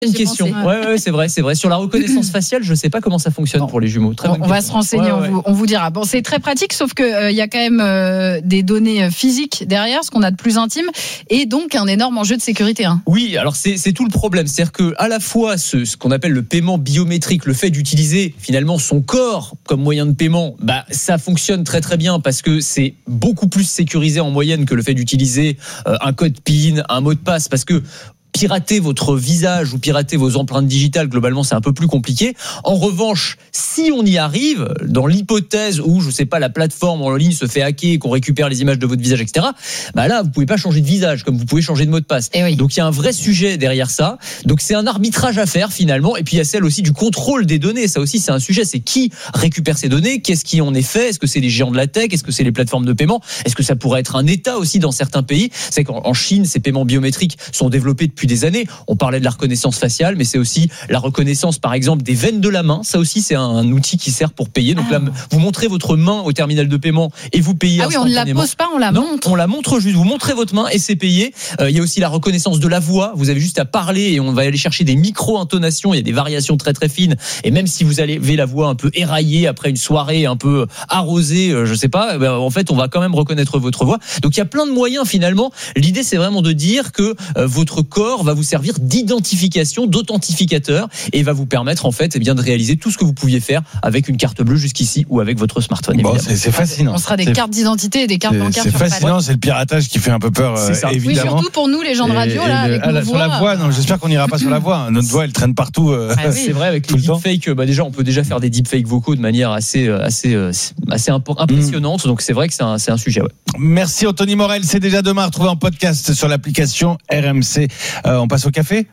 Une question. Ouais, c'est vrai. Sur la reconnaissance faciale, je sais pas comment ça fonctionne pour les jumeaux. Très bonne on va question. se renseigner, on vous dira. Bon, c'est très pratique, sauf que il y a quand même des données physiques derrière, ce qu'on a de plus intime, et donc un énorme enjeu de sécurité. Oui, alors c'est tout le problème, c'est-à-dire que à la fois ce qu'on appelle le paiement biométrique, le fait d'utiliser finalement son corps comme moyen de paiement, ça fonctionne très très bien parce que c'est beaucoup plus sécurisé en moyenne que le fait d'utiliser un code PIN, un mot de passe, parce que pirater votre visage ou pirater vos empreintes digitales, globalement, c'est un peu plus compliqué. En revanche, si on y arrive, dans l'hypothèse où, je sais pas, la plateforme en ligne se fait hacker et qu'on récupère les images de votre visage, etc., là, vous pouvez pas changer de visage, comme vous pouvez changer de mot de passe. Oui. Donc, il y a un vrai sujet derrière ça. Donc, c'est un arbitrage à faire, finalement. Et puis, il y a celle aussi du contrôle des données. Ça aussi, c'est un sujet. C'est qui récupère ces données? Qu'est-ce qui en est fait? Est-ce que c'est les géants de la tech? Est-ce que c'est les plateformes de paiement? Est-ce que ça pourrait être un État aussi dans certains pays? C'est qu'en Chine, ces paiements biométriques sont développés depuis des années. On parlait de la reconnaissance faciale, mais c'est aussi la reconnaissance, par exemple, des veines de la main. Ça aussi, c'est un outil qui sert pour payer. Donc là, vous montrez votre main au terminal de paiement et vous payez instantanément. On ne la pose pas, on la montre. On la montre juste. Vous montrez votre main et c'est payé. Il y a aussi la reconnaissance de la voix. Vous avez juste à parler et on va aller chercher des micro-intonations. Il y a des variations très très fines. Et même si vous avez la voix un peu éraillée après une soirée un peu arrosée, je sais pas, en fait, on va quand même reconnaître votre voix. Donc il y a plein de moyens finalement. L'idée, c'est vraiment de dire que votre corps va vous servir d'identification, d'authentificateur et va vous permettre en fait de réaliser tout ce que vous pouviez faire avec une carte bleue jusqu'ici ou avec votre smartphone. Bon, c'est fascinant. On sera des cartes d'identité et des cartes bancaires. C'est fascinant, c'est le piratage qui fait un peu peur, évidemment. Oui, surtout pour nous les gens de radio avec nos voix. Sur la voix, non, j'espère qu'on n'ira pas sur la voix. Notre voix, elle traîne partout. C'est vrai, avec les deepfakes, déjà on peut déjà faire des deepfakes vocaux de manière assez impressionnante. Donc c'est vrai que c'est un sujet. Merci Anthony Morel, c'est déjà demain à retrouver en podcast sur l'application RMC. On passe au café.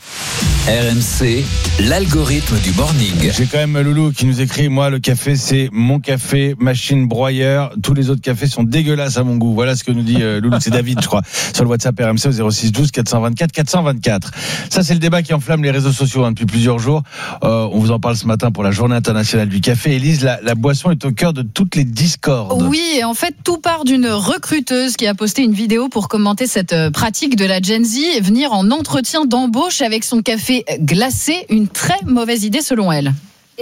RMC, l'algorithme du morning. J'ai quand même Loulou qui nous écrit: moi le café c'est mon café, machine broyeur, tous les autres cafés sont dégueulasses à mon goût. Voilà ce que nous dit Loulou, c'est David je crois, sur le WhatsApp RMC au 06 12 424 424. Ça c'est le débat qui enflamme les réseaux sociaux depuis plusieurs jours. On vous en parle ce matin pour la journée internationale du café. Élise, la boisson est au cœur de toutes les discordes. Oui, et en fait tout part d'une recruteuse qui a posté une vidéo pour commenter cette pratique de la Gen Z et venir en entretien d'embauche avec son café glacé, une très mauvaise idée selon elle.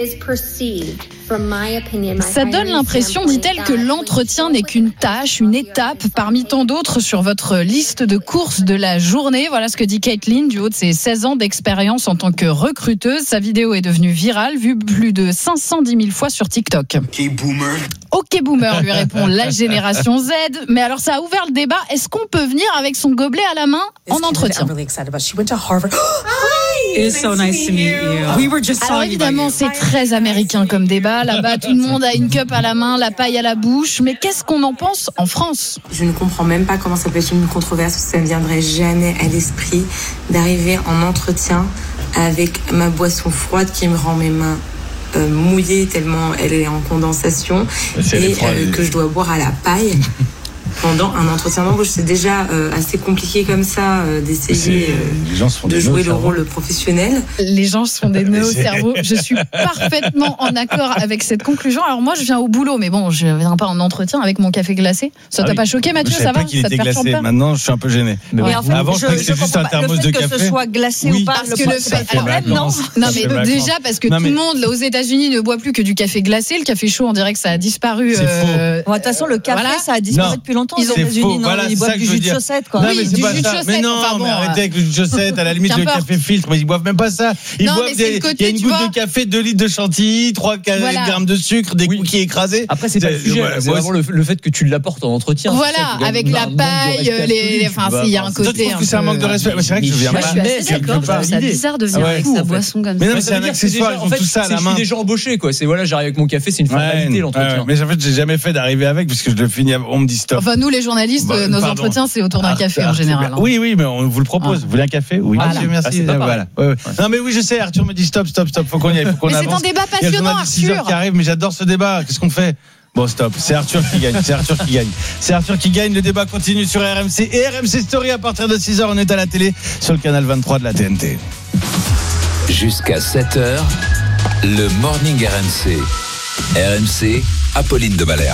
Ça donne l'impression, dit-elle, que l'entretien n'est qu'une tâche, une étape parmi tant d'autres sur votre liste de courses de la journée. Voilà ce que dit Caitlin du haut de ses 16 ans d'expérience en tant que recruteuse. Sa vidéo est devenue virale, vue plus de 510 000 fois sur TikTok. Ok boomer, lui répond la génération Z. Mais alors ça a ouvert le débat. Est-ce qu'on peut venir avec son gobelet à la main en entretien? Alors évidemment, c'est très américain comme débat. Là-bas, tout le monde a une cup à la main, la paille à la bouche. Mais qu'est-ce qu'on en pense en France? Je ne comprends même pas comment ça peut être une controverse. Ça ne viendrait jamais à l'esprit d'arriver en entretien avec ma boisson froide qui me rend mes mains mouillée tellement elle est en condensation et que je dois boire à la paille pendant un entretien d'embauche. C'est déjà assez compliqué comme ça d'essayer de jouer le rôle professionnel. Les gens se font des nœuds au cerveau. Je suis parfaitement en accord avec cette conclusion. Alors moi je viens au boulot, mais bon, je viens pas en entretien avec mon café glacé. Ça t'a pas choqué, Mathieu? Ça va? Qu'il Ça te était perturbe glacé. pas? Maintenant je suis un peu gêné. Mais en fait, avant je c'était juste un thermos de café. Que ce soit glacé ou pas, parce que le fait, non, mais déjà parce que tout le monde aux États-Unis ne boit plus que du café glacé. Le café chaud, on dirait que ça a disparu. C'est faux. De toute façon, le café, ça a disparu depuis longtemps. Ils ont États-Unis, ils boivent du jus de chaussette, quoi. Non, oui, mais c'est du pas jus de ça. chaussette. Mais non, Enfin, bon, mais arrêtez avec le jus de chaussette. À la limite, le café filtre, mais ils boivent même pas ça. Ils boivent il y a une goutte de café, 2 litres de chantilly, 3 grammes de sucre, des cookies écrasés. Après, c'est pas le sujet. C'est vraiment le fait que tu l'apportes en entretien. Voilà, avec la paille, enfin, il y a un côté. Je trouve que c'est un manque de respect. C'est vrai que je viens pas. Je suis assez d'accord. C'est bizarre de venir avec sa boisson comme ça. Mais non, mais c'est un accessoire. Ils ont tout ça à la main. Je suis déjà embauché, quoi. C'est voilà, j'arrive avec mon café, c'est une formalité l'entretien. Mais en fait, j'ai jamais fait d'arriver avec, puisque je le finis. On me dit stop. Enfin, nous, les journalistes, nos entretiens, c'est autour d'un café en général. Oui, mais on vous le propose. Vous voulez un café? Oui, merci. Voilà. Non, mais oui, je sais. Arthur me dit stop. Faut qu'on y aille. Mais c'est un débat passionnant, Arthur. Qui arrive, mais j'adore ce débat. Qu'est-ce qu'on fait? Bon, stop. C'est Arthur qui gagne. C'est Arthur qui gagne. Le débat continue sur RMC et RMC Story à partir de 6h. On est à la télé sur le canal 23 de la TNT. Jusqu'à 7h, le morning RMC. RMC, Apolline de Malherbe.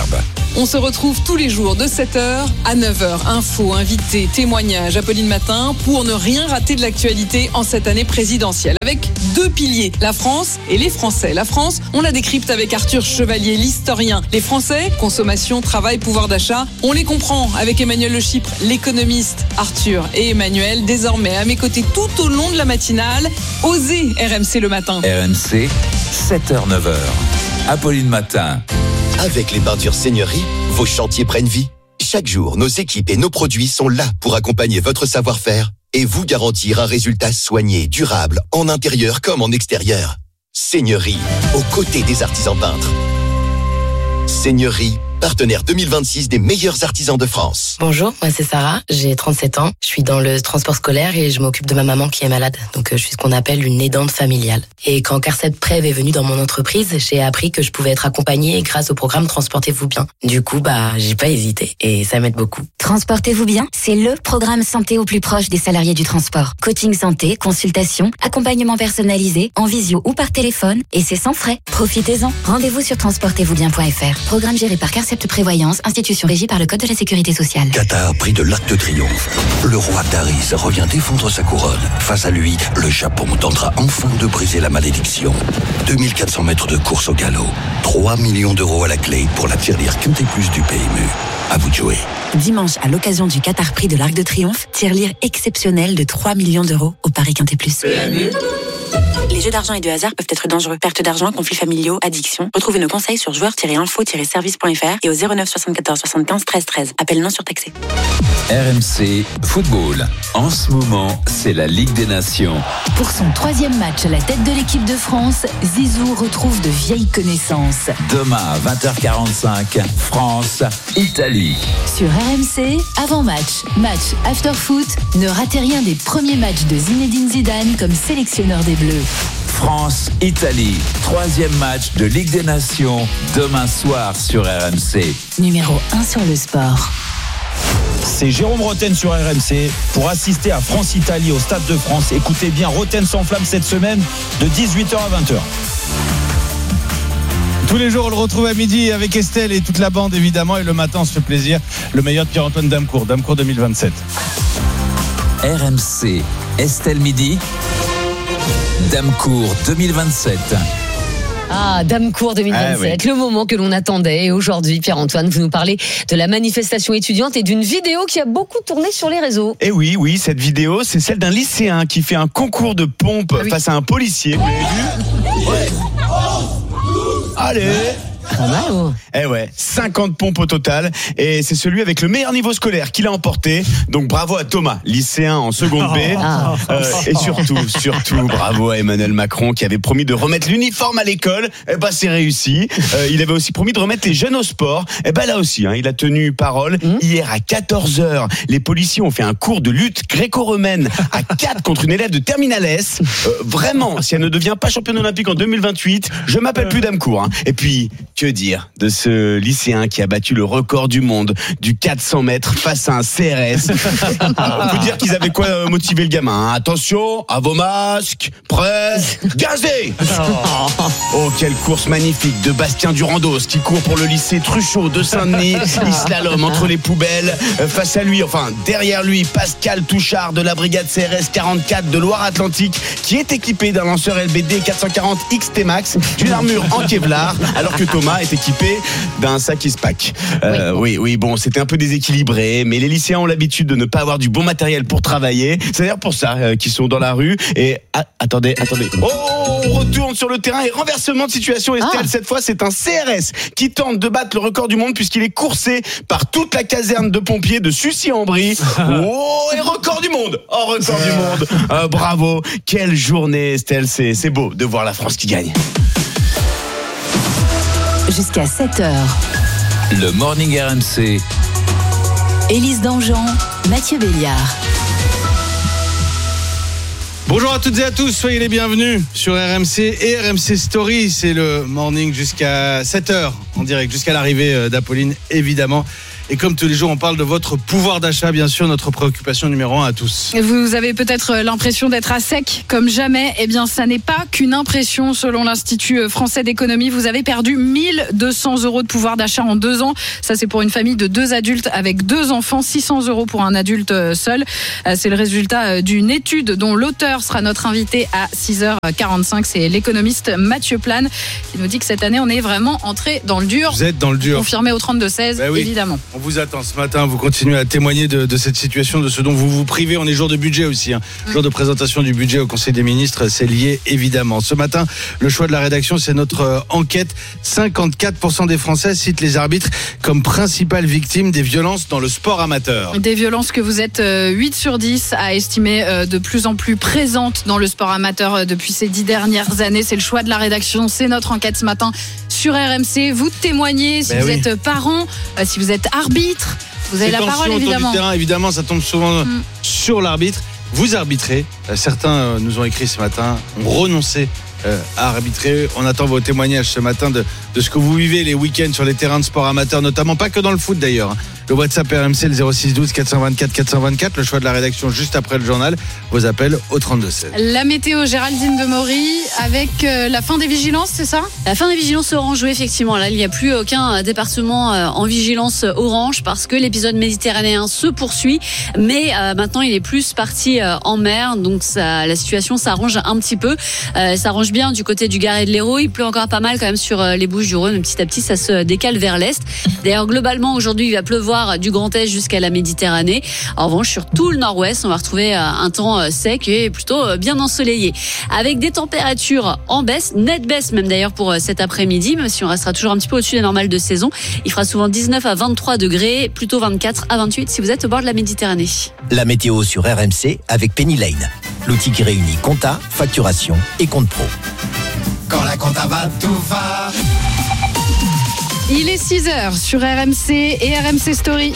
On se retrouve tous les jours de 7h à 9h. Infos, invités, témoignages, Apolline Matin pour ne rien rater de l'actualité en cette année présidentielle. Avec 2 piliers, la France et les Français. La France, on la décrypte avec Arthur Chevalier, l'historien. Les Français, consommation, travail, pouvoir d'achat, on les comprend avec Emmanuel Le Chypre, l'économiste. Arthur et Emmanuel, désormais à mes côtés tout au long de la matinale. Osez RMC le matin. RMC, 7h-9h. Apolline Matin. Avec les peintures Seigneurie, vos chantiers prennent vie. Chaque jour, nos équipes et nos produits sont là pour accompagner votre savoir-faire et vous garantir un résultat soigné, durable, en intérieur comme en extérieur. Seigneurie, aux côtés des artisans peintres. Seigneurie, partenaire 2026 des meilleurs artisans de France. Bonjour, moi c'est Sarah, j'ai 37 ans, je suis dans le transport scolaire et je m'occupe de ma maman qui est malade. Donc je suis ce qu'on appelle une aidante familiale. Et quand Carcet Prev est venu dans mon entreprise, j'ai appris que je pouvais être accompagnée grâce au programme Transportez-vous bien. Du coup, j'ai pas hésité et ça m'aide beaucoup. Transportez-vous bien, c'est le programme santé au plus proche des salariés du transport. Coaching santé, consultation, accompagnement personnalisé, en visio ou par téléphone et c'est sans frais. Profitez-en. Rendez-vous sur transportezvousbien.fr. Programme géré par Carcet Prévoyance, institution régie par le Code de la Sécurité sociale. Qatar, prix de l'Arc de Triomphe. Le roi Taris revient défendre sa couronne. Face à lui, le Japon tentera enfin de briser la malédiction. 2400 mètres de course au galop. 3 millions d'euros à la clé pour la tirelire Quintet Plus du PMU. À vous de jouer. Dimanche, à l'occasion du Qatar Prix de l'Arc de Triomphe, tirelire exceptionnelle de 3 millions d'euros au Paris Quintet Plus. PMU. Les jeux d'argent et de hasard peuvent être dangereux. Perte d'argent, conflits familiaux, addiction. Retrouvez nos conseils sur joueurs-info-service.fr et au 09 74 75 13 13. Appel non surtaxé. RMC Football. En ce moment, c'est la Ligue des Nations. Pour son 3e match à la tête de l'équipe de France, Zizou retrouve de vieilles connaissances. Demain à 20h45, France-Italie. Sur RMC, avant-match, match after-foot, ne ratez rien des premiers matchs de Zinedine Zidane comme sélectionneur des Bleus. France-Italie, 3e match de Ligue des Nations, demain soir sur RMC. Numéro 1 sur le sport. C'est Jérôme Roten sur RMC pour assister à France-Italie au Stade de France. Écoutez bien, Roten sans flamme cette semaine de 18h à 20h. Tous les jours, on le retrouve à midi avec Estelle et toute la bande, évidemment. Et le matin, on se fait plaisir. Le meilleur de Pierre-Antoine Damecourt 2027. RMC, Estelle midi. Damecourt 2027. Ah, Damecourt 2027, le moment que l'on attendait. Et aujourd'hui, Pierre-Antoine, vous nous parlez de la manifestation étudiante et d'une vidéo qui a beaucoup tourné sur les réseaux. Et oui, cette vidéo, c'est celle d'un lycéen qui fait un concours de pompe face à un policier. Vous l'avez vu ? Ouais. Allez. Pas mal, oh. 50 pompes au total. Et c'est celui avec le meilleur niveau scolaire qui l'a emporté. Donc bravo à Thomas, lycéen en seconde B. Et surtout, bravo à Emmanuel Macron qui avait promis de remettre l'uniforme à l'école. C'est réussi. Il avait aussi promis de remettre les jeunes au sport. Là aussi, il a tenu parole. Hier à 14h, les policiers ont fait un cours de lutte gréco-romaine à 4 contre une élève de Terminal S. Vraiment, si elle ne devient pas championne olympique en 2028, je m'appelle plus Damecourt. Et puis, que dire de ce lycéen qui a battu le record du monde du 400 mètres face à un CRS. On peut dire qu'ils avaient quoi motiver le gamin. Attention, à vos masques, prêts, gazez. Oh, quelle course magnifique de Bastien Durandos qui court pour le lycée Truchot de Saint-Denis. Il slalom entre les poubelles. Face à lui, derrière lui, Pascal Touchard de la brigade CRS 44 de Loire-Atlantique qui est équipé d'un lanceur LBD 440 XT Max, d'une armure en Kevlar, alors que Thomas est équipé d'un sac Ispac. Oui, bon, c'était un peu déséquilibré, mais les lycéens ont l'habitude de ne pas avoir du bon matériel pour travailler. C'est d'ailleurs pour ça qu'ils sont dans la rue. Et attendez. Oh, on retourne sur le terrain et renversement de situation, Estelle. Cette fois, c'est un CRS qui tente de battre le record du monde puisqu'il est coursé par toute la caserne de pompiers de Sucy-en-Brie. Oh, et record du monde. Record du monde. Bravo. Quelle journée, Estelle. C'est beau de voir la France qui gagne. Jusqu'à 7h. Le Morning RMC. Élise Dangean, Mathieu Béliard. Bonjour à toutes et à tous, soyez les bienvenus sur RMC et RMC Story. C'est le Morning jusqu'à 7h en direct, jusqu'à l'arrivée d'Apolline, évidemment. Et comme tous les jours, on parle de votre pouvoir d'achat, bien sûr, notre préoccupation numéro 1 à tous. Vous avez peut-être l'impression d'être à sec comme jamais. Eh bien, ça n'est pas qu'une impression. Selon l'Institut français d'économie, vous avez perdu 1200 euros de pouvoir d'achat en 2 ans. Ça, c'est pour une famille de 2 adultes avec 2 enfants, 600 euros pour un adulte seul. C'est le résultat d'une étude dont l'auteur sera notre invité à 6h45. C'est l'économiste Mathieu Plane qui nous dit que cette année, on est vraiment entré dans le dur. Vous êtes dans le dur. Confirmé au 32-16, oui. évidemment. On vous attend ce matin, vous continuez à témoigner de cette situation, de ce dont vous vous privez. On est jour de budget aussi, jour de présentation du budget au Conseil des ministres, c'est lié évidemment. Ce matin, le choix de la rédaction, c'est notre enquête. 54% des Français citent les arbitres comme principales victimes des violences dans le sport amateur. Des violences que vous êtes 8 sur 10 à estimer de plus en plus présentes dans le sport amateur depuis ces 10 dernières années. C'est le choix de la rédaction, c'est notre enquête ce matin sur RMC. Vous témoignez si vous êtes parent, si vous êtes arbitre. Vous avez la parole, évidemment. Du terrain, évidemment, ça tombe souvent sur l'arbitre. Vous arbitrez. Certains nous ont écrit ce matin, ont renoncé à arbitrer. On attend vos témoignages ce matin de ce que vous vivez les week-ends sur les terrains de sport amateurs, notamment pas que dans le foot d'ailleurs. Le WhatsApp RMC, le 06 12 424 424, le choix de la rédaction juste après le journal. Vos appels au 32-16. La météo, Géraldine Demory, avec la fin des vigilances, c'est ça ? La fin des vigilances orange, oui, effectivement. Là, il n'y a plus aucun département en vigilance orange parce que l'épisode méditerranéen se poursuit. Mais maintenant, il est plus parti en mer. Donc, la situation s'arrange un petit peu. S'arrange bien du côté du Gard et de l'Hérault. Il pleut encore pas mal quand même sur les Bouches-du-Rhône. Mais petit à petit, ça se décale vers l'est. D'ailleurs, globalement, aujourd'hui, il va pleuvoir du Grand Est jusqu'à la Méditerranée. En revanche, sur tout le nord-ouest, on va retrouver un temps sec et plutôt bien ensoleillé. Avec des températures en baisse, nette baisse même d'ailleurs pour cet après-midi, même si on restera toujours un petit peu au-dessus des normales de saison. Il fera souvent 19 à 23 degrés, plutôt 24 à 28 si vous êtes au bord de la Méditerranée. La météo sur RMC avec Penny Lane, l'outil qui réunit compta, facturation et compte pro. Quand la compta va, tout va. Il est 6h sur RMC et RMC Story.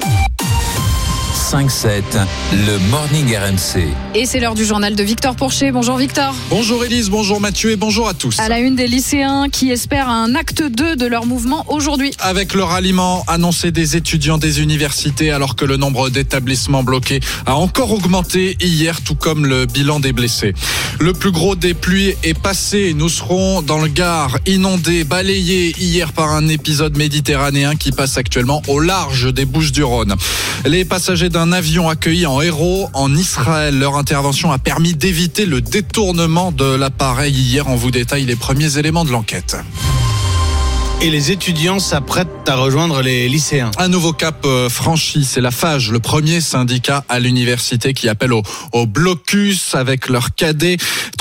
5-7, le Morning RMC. Et c'est l'heure du journal de Victor Pourchet. Bonjour Victor. Bonjour Élise, bonjour Mathieu et bonjour à tous. À la une des lycéens qui espèrent un acte 2 de leur mouvement aujourd'hui. Avec le ralliement annoncé des étudiants des universités alors que le nombre d'établissements bloqués a encore augmenté hier, tout comme le bilan des blessés. Le plus gros des pluies est passé. Nous serons dans le Gard, inondés, balayés hier par un épisode méditerranéen qui passe actuellement au large des Bouches-du-Rhône. Les passagers d'un avion accueilli en héros en Israël. Leur intervention a permis d'éviter le détournement de l'appareil hier. On vous détaille les premiers éléments de l'enquête. Et les étudiants s'apprêtent à rejoindre les lycéens. Un nouveau cap franchi, c'est la FAGE, le premier syndicat à l'université qui appelle au blocus avec leurs cadets.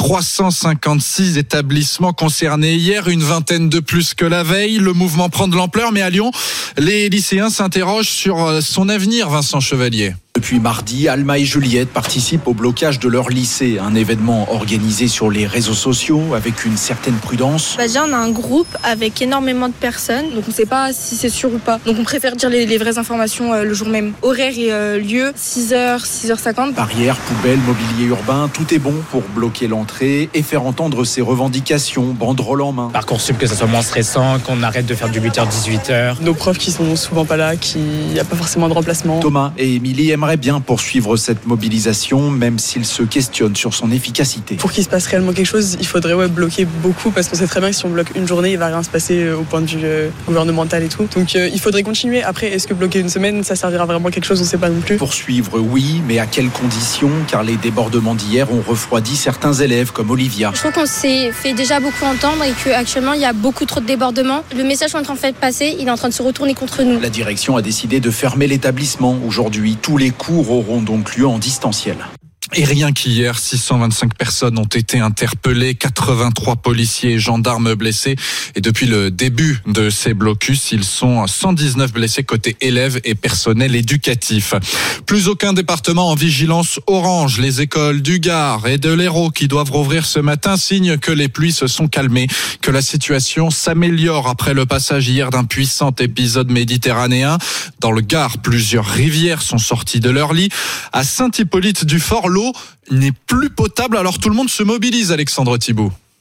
356 établissements concernés hier, une vingtaine de plus que la veille. Le mouvement prend de l'ampleur, mais à Lyon, les lycéens s'interrogent sur son avenir, Vincent Chevalier. Depuis mardi, Alma et Juliette participent au blocage de leur lycée, un événement organisé sur les réseaux sociaux avec une certaine prudence. Déjà, on a un groupe avec énormément de personnes, donc on ne sait pas si c'est sûr ou pas. Donc on préfère dire les vraies informations le jour même. Horaire et lieu, 6h, 6h50. Barrières, poubelles, mobilier urbain, tout est bon pour bloquer l'entrée et faire entendre ses revendications, banderole en main. Parcoursup, que ça soit moins stressant, qu'on arrête de faire du 8h-18h. Nos profs qui sont souvent pas là, qu'il n'y a pas forcément de remplacement. Thomas et Émilie aimeraient bien poursuivre cette mobilisation, même s'ils se questionnent sur son efficacité. Pour qu'il se passe réellement quelque chose, il faudrait bloquer beaucoup, parce qu'on sait très bien que si on bloque une journée, il va rien se passer au point de vue gouvernemental et tout. Donc il faudrait continuer. Après, est-ce que bloquer une semaine, ça servira vraiment à quelque chose? On ne sait pas non plus. Poursuivre, oui, mais à quelles conditions? Car les débordements d'hier ont refroidi certains élèves, comme Olivia. Je trouve qu'on s'est fait déjà beaucoup entendre et qu'actuellement, il y a beaucoup trop de débordements. Le message qu'on est en train de faire passer, il est en train de se retourner contre nous. La direction a décidé de fermer l'établissement. Aujourd'hui, tous les cours auront donc lieu en distanciel. Et rien qu'hier, 625 personnes ont été interpellées, 83 policiers et gendarmes blessés. Et depuis le début de ces blocus, ils sont 119 blessés côté élèves et personnel éducatif. Plus aucun département en vigilance orange. Les écoles du Gard et de l'Hérault qui doivent rouvrir ce matin signent que les pluies se sont calmées, que la situation s'améliore après le passage hier d'un puissant épisode méditerranéen. Dans le Gard, plusieurs rivières sont sorties de leur lit. À Saint-Hippolyte-du-Fort, l'eau n'est plus potable, alors tout le monde se mobilise, Alexandre Thibault.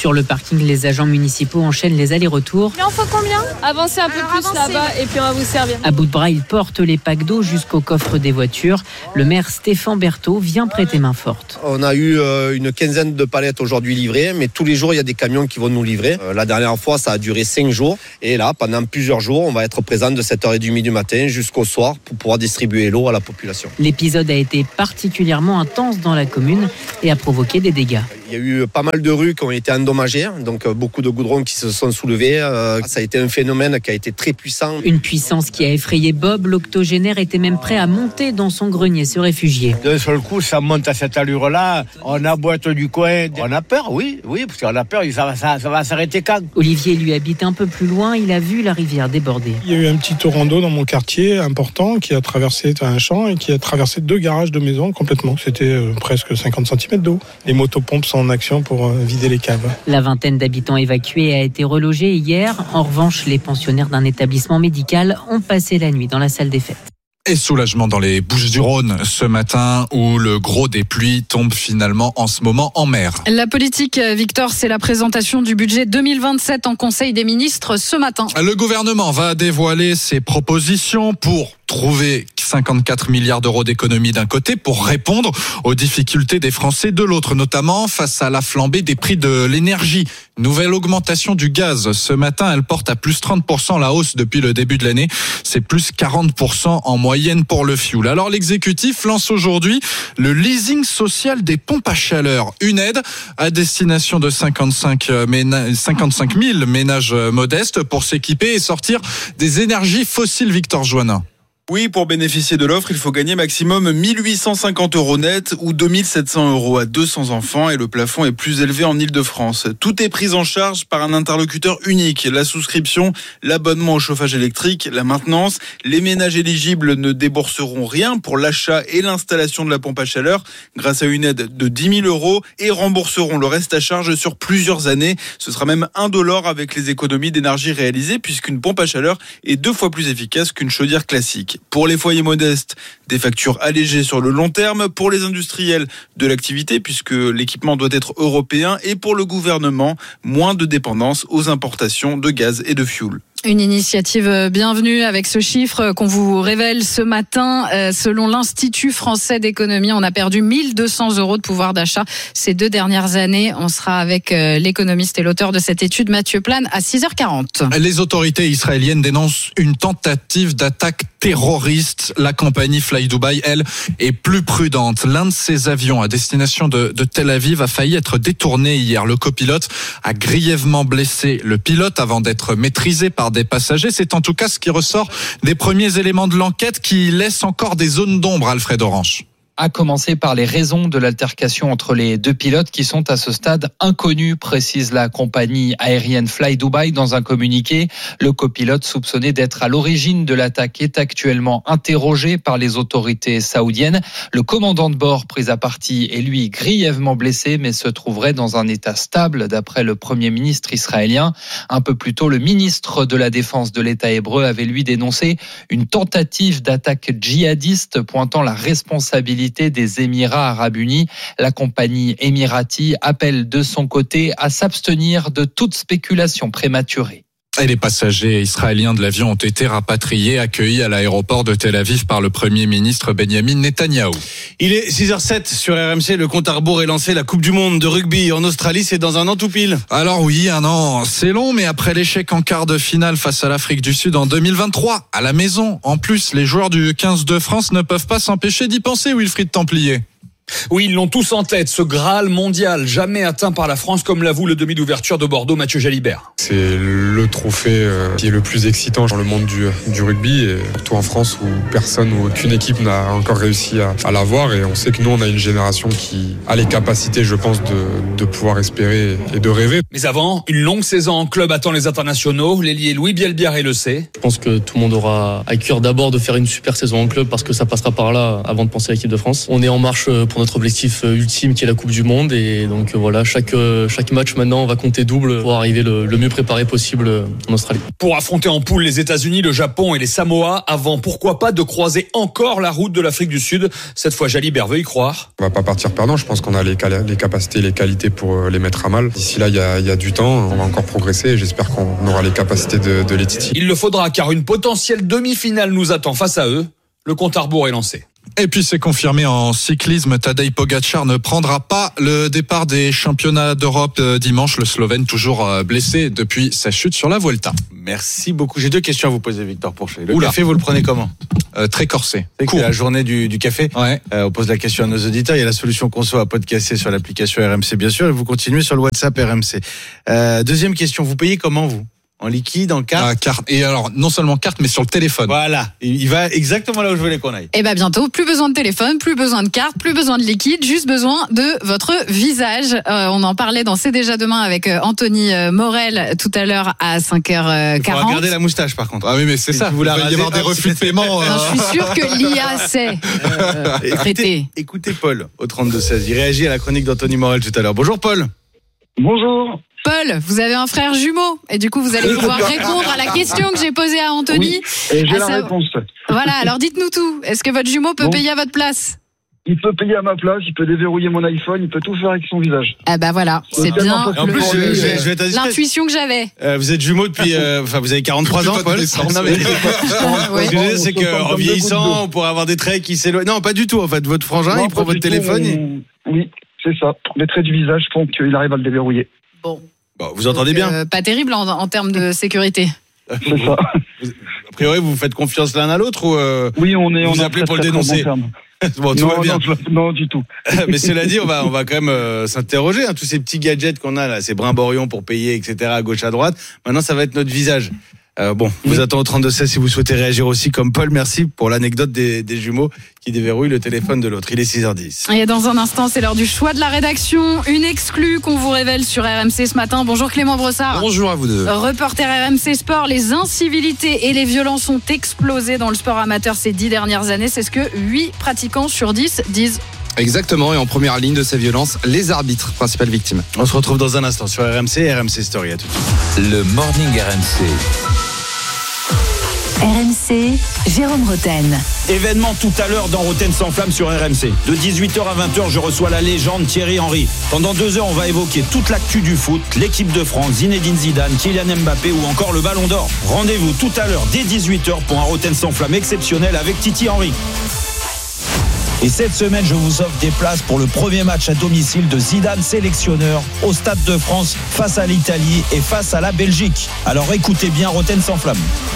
Sur le parking, les agents municipaux enchaînent les allers-retours. Il en faut combien ? Avancez un peu plus là-bas et puis on va vous servir. À bout de bras, ils portent les packs d'eau jusqu'au coffre des voitures. Le maire Stéphane Berthaud vient prêter main forte. On a eu une quinzaine de palettes aujourd'hui livrées, mais tous les jours, il y a des camions qui vont nous livrer. La dernière fois, ça a duré 5 jours. Et là, pendant plusieurs jours, on va être présent de 7h30 du matin jusqu'au soir pour pouvoir distribuer l'eau à la population. L'épisode a été particulièrement intense dans la commune et a provoqué des dégâts. Il y a eu pas mal de rues qui ont été endommagées, donc beaucoup de goudrons qui se sont soulevés. Ça a été un phénomène qui a été très puissant. Une puissance qui a effrayé Bob. L'octogénaire était même prêt à monter dans son grenier, se réfugier. D'un seul coup, ça monte à cette allure-là. On aboite du coin. On a peur, oui, parce qu'on a peur. Ça va s'arrêter quand ? Olivier lui habite un peu plus loin. Il a vu la rivière déborder. Il y a eu un petit torrent d'eau dans mon quartier important qui a traversé un champ et qui a traversé 2 garages de maison complètement. C'était presque 50 cm d'eau. Les motopompes sont en action pour vider les caves. La vingtaine d'habitants évacués a été relogée hier. En revanche, les pensionnaires d'un établissement médical ont passé la nuit dans la salle des fêtes. Et soulagement dans les Bouches-du-Rhône ce matin où le gros des pluies tombe finalement en ce moment en mer. La politique, Victor, c'est la présentation du budget 2027 en Conseil des ministres ce matin. Le gouvernement va dévoiler ses propositions pour trouver 54 milliards d'euros d'économies d'un côté pour répondre aux difficultés des Français de l'autre, notamment face à la flambée des prix de l'énergie. Nouvelle augmentation du gaz. Ce matin, elle porte à plus 30% la hausse depuis le début de l'année. C'est plus 40% en moyenne pour le fioul. Alors l'exécutif lance aujourd'hui le leasing social des pompes à chaleur. Une aide à destination de 55 000 ménages modestes pour s'équiper et sortir des énergies fossiles. Victor Joannin. Oui, pour bénéficier de l'offre, il faut gagner maximum 1 850 € net ou 2 700 € à 200 enfants et le plafond est plus élevé en Ile-de-France. Tout est pris en charge par un interlocuteur unique. La souscription, l'abonnement au chauffage électrique, la maintenance. Les ménages éligibles ne débourseront rien pour l'achat et l'installation de la pompe à chaleur grâce à une aide de 10 000 € et rembourseront le reste à charge sur plusieurs années. Ce sera même indolore avec les économies d'énergie réalisées puisqu'une pompe à chaleur est 2 fois plus efficace qu'une chaudière classique. Pour les foyers modestes, des factures allégées sur le long terme. Pour les industriels, de l'activité, puisque l'équipement doit être européen. Et pour le gouvernement, moins de dépendance aux importations de gaz et de fioul. Une initiative bienvenue avec ce chiffre qu'on vous révèle ce matin. Selon l'Institut français d'économie, on a perdu 1 200 € de pouvoir d'achat ces 2 dernières années. On sera avec l'économiste et l'auteur de cette étude, Mathieu Plane, à 6h40. Les autorités israéliennes dénoncent une tentative d'attaque terroriste. La compagnie Fly Dubai, elle, est plus prudente. L'un de ses avions à destination de Tel Aviv a failli être détourné hier. Le copilote a grièvement blessé le pilote avant d'être maîtrisé par des passagers. C'est en tout cas ce qui ressort des premiers éléments de l'enquête qui laissent encore des zones d'ombre, Alfred Orange. À commencer par les raisons de l'altercation entre les 2 pilotes qui sont à ce stade inconnus, précise la compagnie aérienne Fly Dubai dans un communiqué. Le copilote soupçonné d'être à l'origine de l'attaque est actuellement interrogé par les autorités saoudiennes. Le commandant de bord pris à partie est lui grièvement blessé mais se trouverait dans un état stable d'après le Premier ministre israélien. Un peu plus tôt, le ministre de la Défense de l'État hébreu avait lui dénoncé une tentative d'attaque djihadiste pointant la responsabilité des Émirats arabes unis. La compagnie Emirati appelle de son côté à s'abstenir de toute spéculation prématurée. Et les passagers israéliens de l'avion ont été rapatriés, accueillis à l'aéroport de Tel Aviv par le Premier ministre Benjamin Netanyahou. Il est 6h07 sur RMC, le compte à rebours est lancé. La Coupe du Monde de rugby en Australie, c'est dans un an tout pile. Alors oui, un an, c'est long, mais après l'échec en quart de finale face à l'Afrique du Sud en 2023, à la maison, en plus, les joueurs du 15 de France ne peuvent pas s'empêcher d'y penser, Wilfried Templier. Oui, ils l'ont tous en tête, ce Graal mondial jamais atteint par la France, comme l'avoue le demi d'ouverture de Bordeaux, Mathieu Jalibert. C'est le trophée qui est le plus excitant dans le monde du rugby, et surtout en France où personne ou aucune équipe n'a encore réussi à l'avoir. Et on sait que nous, on a une génération qui a les capacités, je pense, de pouvoir espérer et de rêver. Mais avant, une longue saison en club attend les internationaux. L'ailier Louis Bielbiarré le sait. Je pense que tout le monde aura à cœur d'abord de faire une super saison en club parce que ça passera par là avant de penser à l'équipe de France. On est en marche pour notre objectif ultime qui est la Coupe du Monde, et donc voilà, chaque match maintenant va compter double pour arriver le mieux préparé possible en Australie. Pour affronter en poule les États-Unis, le Japon et les Samoa, avant pourquoi pas de croiser encore la route de l'Afrique du Sud. Cette fois, Jalibert veut y croire. On va pas partir perdant, je pense qu'on a les capacités, les qualités pour les mettre à mal. D'ici là, il y a du temps, on va encore progresser et j'espère qu'on aura les capacités de les titiller. Il le faudra car une potentielle demi-finale nous attend face à eux. Le compte à rebours est lancé. Et puis c'est confirmé en cyclisme, Tadej Pogačar ne prendra pas le départ des championnats d'Europe dimanche. Le Slovène toujours blessé depuis sa chute sur la Vuelta. Merci beaucoup. J'ai 2 questions à vous poser, Victor Pourchet. Le café, vous le prenez comment ? Très corsé. C'est la journée du café. Ouais. On pose la question à nos auditeurs. Il y a la solution Conso à podcaster sur l'application RMC, bien sûr. Et vous continuez sur le WhatsApp RMC. Deuxième question, vous payez comment, vous ? En liquide, en carte. Carte. Et alors, non seulement carte, mais sur le téléphone. Voilà. Il va exactement là où je voulais qu'on aille. Et bientôt, plus besoin de téléphone, plus besoin de carte, plus besoin de liquide, juste besoin de votre visage. On en parlait dans C'est déjà demain avec Anthony Morel tout à l'heure à 5h40. Il faudra garder la moustache, par contre. Ah oui, mais c'est ça. Vous il va y avoir des refus de paiement. Non, je suis sûr que l'IA sait traiter. Écoutez Paul au 32-16. Il réagit à la chronique d'Anthony Morel tout à l'heure. Bonjour Paul. Bonjour. Paul, vous avez un frère jumeau et du coup vous allez pouvoir répondre à la question que j'ai posée à Anthony. Oui, et j'ai la réponse. Voilà, alors dites-nous tout. Est-ce que votre jumeau peut payer à votre place ? Il peut payer à ma place, il peut déverrouiller mon iPhone, il peut tout faire avec son visage. Ah bah voilà, c'est bien En plus, je vais t'indiquer. l'intuition que j'avais. Vous êtes jumeaux depuis, vous avez 43 ans, Paul. Non, mais ce que je veux dire, c'est qu'en vieillissant, on pourrait avoir des traits qui s'éloignent. Non, pas du tout. En fait, votre frangin, il prend votre téléphone. Oui, c'est ça. Les traits du visage font qu'il arrive à le déverrouiller. Bon, vous entendez bien. Pas terrible en termes de sécurité. C'est ça. A priori, vous faites confiance l'un à l'autre ou oui, on vous appelez pour le dénoncer. Bon, tout va bien. Non, du tout. Mais cela dit, on va quand même s'interroger. Tous ces petits gadgets qu'on a là, ces brimborions pour payer, etc. à gauche, à droite. Maintenant, ça va être notre visage. Vous attend au 32-16 si vous souhaitez réagir aussi comme Paul. Merci pour l'anecdote des jumeaux qui déverrouillent le téléphone de l'autre. Il est 6h10. Et dans un instant, c'est l'heure du choix de la rédaction. Une exclue qu'on vous révèle sur RMC ce matin. Bonjour Clément Brossard. Bonjour à vous deux. Reporter RMC Sport, les incivilités et les violences ont explosé dans le sport amateur ces 10 dernières années. C'est ce que 8 pratiquants sur 10 disent. Exactement, et en première ligne de ces violences, les arbitres, principales victimes. On se retrouve dans un instant sur RMC Story. À tout de suite. Le Morning RMC. RMC, Jérôme Roten. Événement tout à l'heure dans Roten sans flamme sur RMC. De 18h à 20h, je reçois la légende Thierry Henry. Pendant 2 heures, on va évoquer toute l'actu du foot, l'équipe de France, Zinedine Zidane, Kylian Mbappé ou encore le Ballon d'Or. Rendez-vous tout à l'heure dès 18h pour un Roten sans flamme exceptionnel avec Titi Henry. Et cette semaine, je vous offre des places pour le premier match à domicile de Zidane, sélectionneur, au Stade de France, face à l'Italie et face à la Belgique. Alors écoutez bien Roten sans flamme.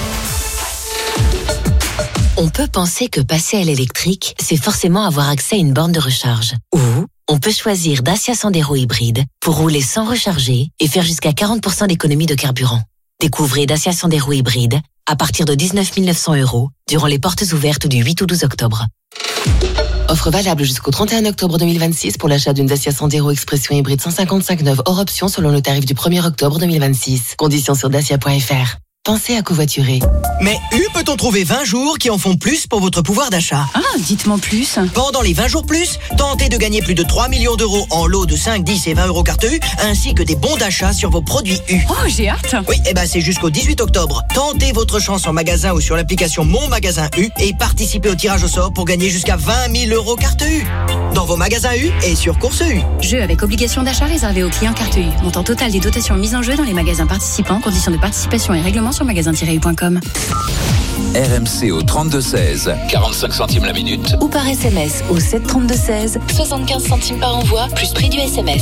On peut penser que passer à l'électrique, c'est forcément avoir accès à une borne de recharge. Ou on peut choisir Dacia Sandero hybride pour rouler sans recharger et faire jusqu'à 40% d'économie de carburant. Découvrez Dacia Sandero hybride à partir de 19 900 € durant les portes ouvertes du 8 au 12 octobre. Offre valable jusqu'au 31 octobre 2026 pour l'achat d'une Dacia Sandero Expression hybride 155 neuve hors option selon le tarif du 1er octobre 2026. Conditions sur dacia.fr. Pensez à covoiturer. Mais peut-on trouver 20 jours qui en font plus pour votre pouvoir d'achat ? Ah, dites-moi plus. Pendant les 20 jours plus, tentez de gagner plus de 3 millions d'euros en lots de 5, 10 et 20 € carte U, ainsi que des bons d'achat sur vos produits U. Oh, j'ai hâte. Oui, c'est jusqu'au 18 octobre. Tentez votre chance en magasin ou sur l'application Mon Magasin U et participez au tirage au sort pour gagner jusqu'à 20 000 € carte U. Dans vos magasins U et sur Course U. Jeu avec obligation d'achat réservé aux clients carte U. Montant total des dotations mises en jeu dans les magasins participants. Conditions de participation et règlements sur magasin-u.com. RMC au 32-16, 45 centimes la minute. Ou par SMS au 732-16, 75 centimes par envoi, plus prix du SMS.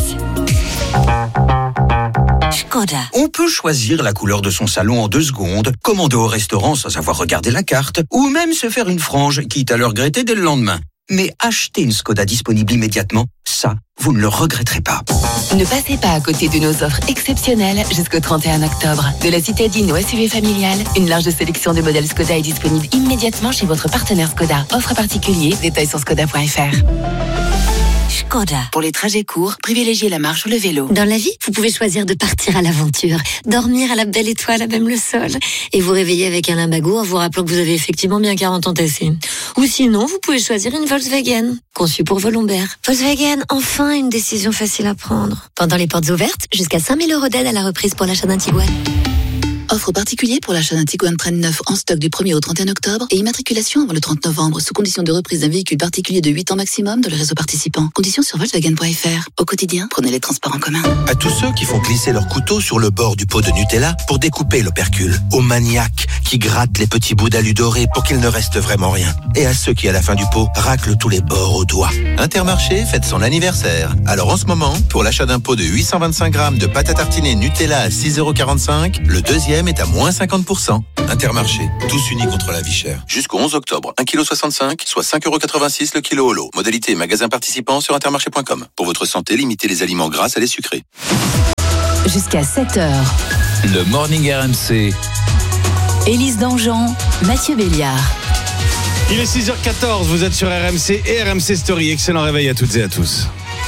Škoda. On peut choisir la couleur de son salon en 2 secondes, commander au restaurant sans avoir regardé la carte, ou même se faire une frange, quitte à le regretter dès le lendemain. Mais acheter une Škoda disponible immédiatement, ça, vous ne le regretterez pas. Ne passez pas à côté de nos offres exceptionnelles jusqu'au 31 octobre. De la citadine au SUV familial, une large sélection de modèles Škoda est disponible immédiatement chez votre partenaire Škoda. Offre particulier, détails sur škoda.fr. Škoda. Pour les trajets courts, privilégiez la marche ou le vélo. Dans la vie, vous pouvez choisir de partir à l'aventure, dormir à la belle étoile à même le sol, et vous réveiller avec un limbago en vous rappelant que vous avez effectivement bien 40 ans tassés. Ou sinon, vous pouvez choisir une Volkswagen, conçue pour vos lombaires. Volkswagen, enfin une décision facile à prendre. Pendant les portes ouvertes, jusqu'à 5 000 € d'aide à la reprise pour l'achat d'un Tiguan. Offre particulière pour l'achat d'un Tiguan Train 9 en stock du 1er au 31 octobre et immatriculation avant le 30 novembre sous condition de reprise d'un véhicule particulier de 8 ans maximum dans le réseau participant. Conditions sur Volkswagen.fr. Au quotidien, prenez les transports en commun. À tous ceux qui font glisser leur couteau sur le bord du pot de Nutella pour découper l'opercule. Aux maniaques qui grattent les petits bouts d'alu doré pour qu'il ne reste vraiment rien. Et à ceux qui, à la fin du pot, raclent tous les bords au doigt. Intermarché fête son anniversaire. Alors en ce moment, pour l'achat d'un pot de 825 grammes de pâte à tartiner Nutella à 6,45 €, le deuxième est à moins 50%. Intermarché, tous unis contre la vie chère. Jusqu'au 11 octobre, 1,65 kg, soit 5,86 € le kilo au lot. Modalité et magasin participant sur intermarché.com. Pour votre santé, limitez les aliments gras à les sucrés. Jusqu'à 7h. Le Morning RMC. Élise Dangean, Mathieu Béliard. Il est 6h14, vous êtes sur RMC et RMC Story. Excellent réveil à toutes et à tous.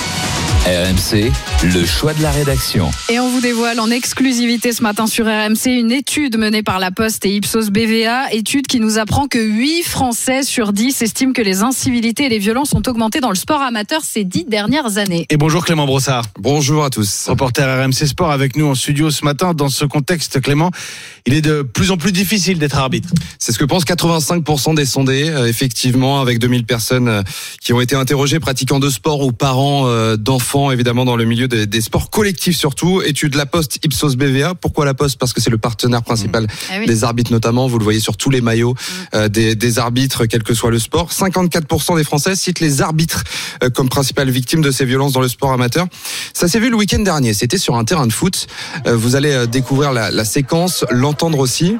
RMC, le choix de la rédaction. Et on vous dévoile en exclusivité ce matin sur RMC une étude menée par La Poste et Ipsos BVA, étude qui nous apprend que 8 Français sur 10 estiment que les incivilités et les violences ont augmenté dans le sport amateur ces 10 dernières années. Et bonjour Clément Brossard. Bonjour à tous. Reporter RMC Sport avec nous en studio ce matin. Dans ce contexte, Clément, il est de plus en plus difficile d'être arbitre. C'est ce que pensent 85% des sondés, effectivement, avec 2000 personnes qui ont été interrogées pratiquant de sport ou parents d'enfants, évidemment dans le milieu des sports collectifs surtout. Étude La Poste, Ipsos BVA. Pourquoi La Poste ? Parce que c'est le partenaire principal des arbitres notamment. Vous le voyez sur tous les maillots des arbitres, quel que soit le sport. 54% des Français citent les arbitres comme principales victimes de ces violences dans le sport amateur. Ça s'est vu le week-end dernier. C'était sur un terrain de foot. Vous allez découvrir la séquence, l'entendre aussi.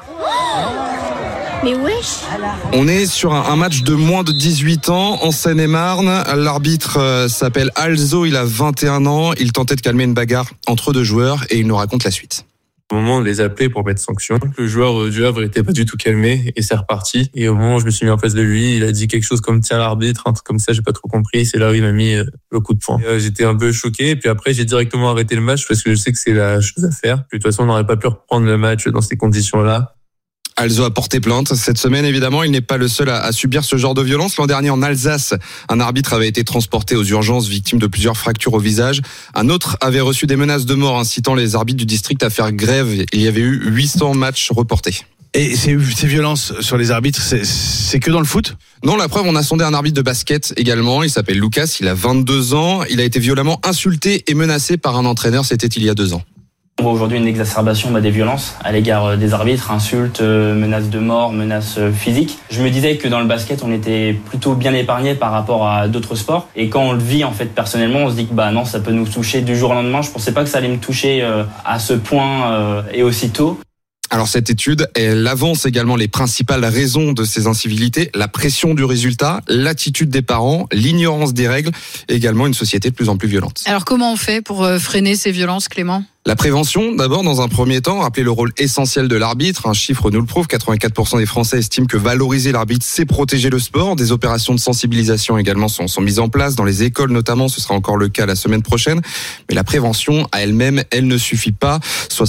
Mais wesh. On est sur un match de moins de 18 ans en Seine-et-Marne. L'arbitre s'appelle Alzo, il a 21 ans. Il tentait de calmer une bagarre entre deux joueurs et il nous raconte la suite. Au moment, on les appelait pour mettre sanction. Le joueur du Havre était pas du tout calmé et c'est reparti. Et au moment où je me suis mis en face de lui, il a dit quelque chose comme tiens l'arbitre, un truc comme ça, j'ai pas trop compris. C'est là où il m'a mis le coup de poing. J'étais un peu choqué et puis après j'ai directement arrêté le match parce que je sais que c'est la chose à faire. Puis, de toute façon, on n'aurait pas pu reprendre le match dans ces conditions-là. Alzo a porté plainte. Cette semaine, évidemment, il n'est pas le seul à subir ce genre de violence. L'an dernier, en Alsace, un arbitre avait été transporté aux urgences, victime de plusieurs fractures au visage. Un autre avait reçu des menaces de mort, incitant les arbitres du district à faire grève. Il y avait eu 800 matchs reportés. Et ces violences sur les arbitres, c'est que dans le foot ? Non, la preuve, on a sondé un arbitre de basket également. Il s'appelle Lucas, il a 22 ans. Il a été violemment insulté et menacé par un entraîneur. C'était il y a 2 ans. On voit aujourd'hui une exacerbation des violences à l'égard des arbitres, insultes, menaces de mort, menaces physiques. Je me disais que dans le basket, on était plutôt bien épargné par rapport à d'autres sports. Et quand on le vit en fait personnellement, on se dit que bah non, ça peut nous toucher du jour au lendemain. Je pensais pas que ça allait me toucher à ce point et aussitôt. Alors cette étude, elle avance également les principales raisons de ces incivilités, la pression du résultat, l'attitude des parents, l'ignorance des règles, et également une société de plus en plus violente. Alors comment on fait pour freiner ces violences, Clément ? La prévention, d'abord, dans un premier temps, rappeler le rôle essentiel de l'arbitre. Un chiffre nous le prouve, 84% des Français estiment que valoriser l'arbitre, c'est protéger le sport. Des opérations de sensibilisation également sont mises en place, dans les écoles notamment, ce sera encore le cas la semaine prochaine. Mais la prévention, à elle-même, elle ne suffit pas.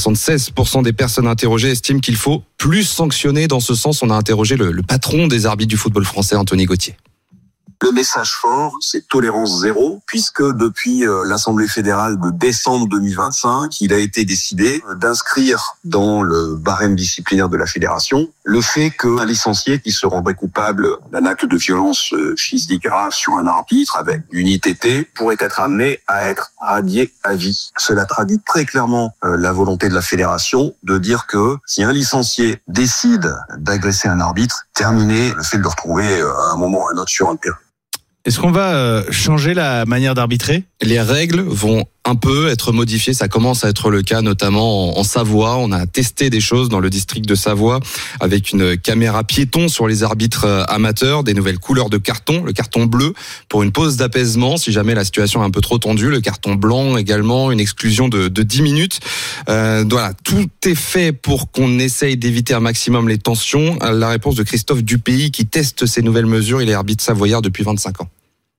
76% des personnes interrogées estiment qu'il faut plus sanctionner. Dans ce sens, on a interrogé le patron des arbitres du football français, Anthony Gauthier. Le message fort, c'est tolérance zéro, puisque depuis l'Assemblée fédérale de décembre 2025, il a été décidé d'inscrire dans le barème disciplinaire de la fédération le fait qu'un licencié qui se rendrait coupable d'un acte de violence physique grave sur un arbitre avec une ITT pourrait être amené à être radié à vie. Cela traduit très clairement la volonté de la fédération de dire que si un licencié décide d'agresser un arbitre, terminé le fait de le retrouver à un moment ou à un autre sur un terrain. Est-ce qu'on va changer la manière d'arbitrer ? Les règles vont un peu être modifiées, ça commence à être le cas notamment en Savoie. On a testé des choses dans le district de Savoie avec une caméra piéton sur les arbitres amateurs, des nouvelles couleurs de carton, le carton bleu pour une pause d'apaisement si jamais la situation est un peu trop tendue, le carton blanc également, une exclusion de 10 minutes. Voilà, tout est fait pour qu'on essaye d'éviter un maximum les tensions. La réponse de Christophe Dupéy qui teste ces nouvelles mesures, il est arbitre savoyard depuis 25 ans.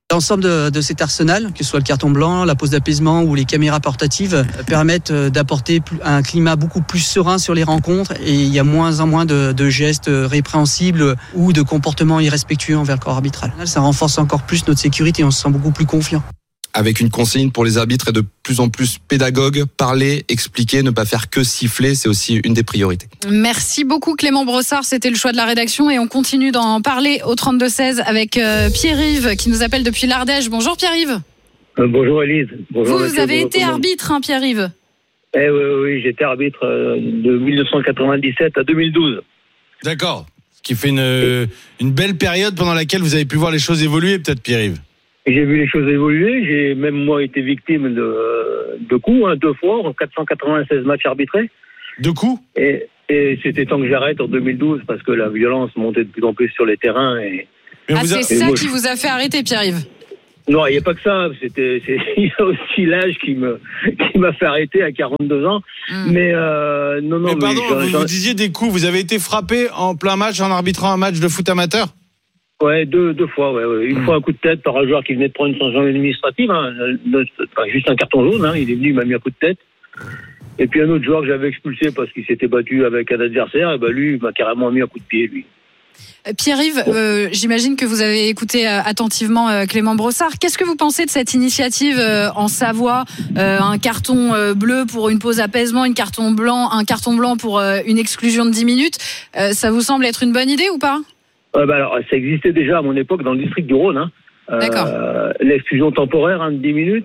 L'ensemble de cet arsenal, que ce soit le carton blanc, la pose d'apaisement ou les caméras portatives, permettent d'apporter un climat beaucoup plus serein sur les rencontres et il y a moins en moins de gestes répréhensibles ou de comportements irrespectueux envers le corps arbitral. Ça renforce encore plus notre sécurité et on se sent beaucoup plus confiant. Avec une consigne pour les arbitres et de plus en plus pédagogue, parler, expliquer, ne pas faire que siffler, c'est aussi une des priorités. Merci beaucoup Clément Brossard, c'était le choix de la rédaction et on continue d'en parler au 32-16 avec Pierre-Yves qui nous appelle depuis l'Ardèche. Bonjour Pierre-Yves. Bonjour Élise. Bonjour, vous avez été arbitre, hein, Pierre-Yves. Oui, j'étais arbitre de 1997 à 2012. D'accord, ce qui fait une belle période pendant laquelle vous avez pu voir les choses évoluer peut-être Pierre-Yves. J'ai vu les choses évoluer, j'ai même moi été victime de coups, 2 fois, en 496 matchs arbitrés. De coups ? Et c'était temps que j'arrête en 2012 parce que la violence montait de plus en plus sur les terrains. C'est ça qui vous a fait arrêter Pierre-Yves ? Non, il n'y a pas que ça, il y a aussi l'âge qui m'a fait arrêter à 42 ans. Mais non. Mais pardon, vous disiez des coups, vous avez été frappé en plein match en arbitrant un match de foot amateur ? Ouais, deux fois, ouais. Une fois un coup de tête par un joueur qui venait de prendre une sanction administrative, juste un carton jaune, il est venu, il m'a mis un coup de tête. Et puis un autre joueur que j'avais expulsé parce qu'il s'était battu avec un adversaire, et lui, il m'a carrément mis un coup de pied, lui. Pierre-Yves, j'imagine que vous avez écouté attentivement Clément Brossard. Qu'est-ce que vous pensez de cette initiative en Savoie, un carton bleu pour une pause apaisement, un carton blanc pour une exclusion de 10 minutes. Ça vous semble être une bonne idée ou pas ? Alors, ça existait déjà à mon époque dans le district du Rhône. D'accord. L'exclusion temporaire de 10 minutes.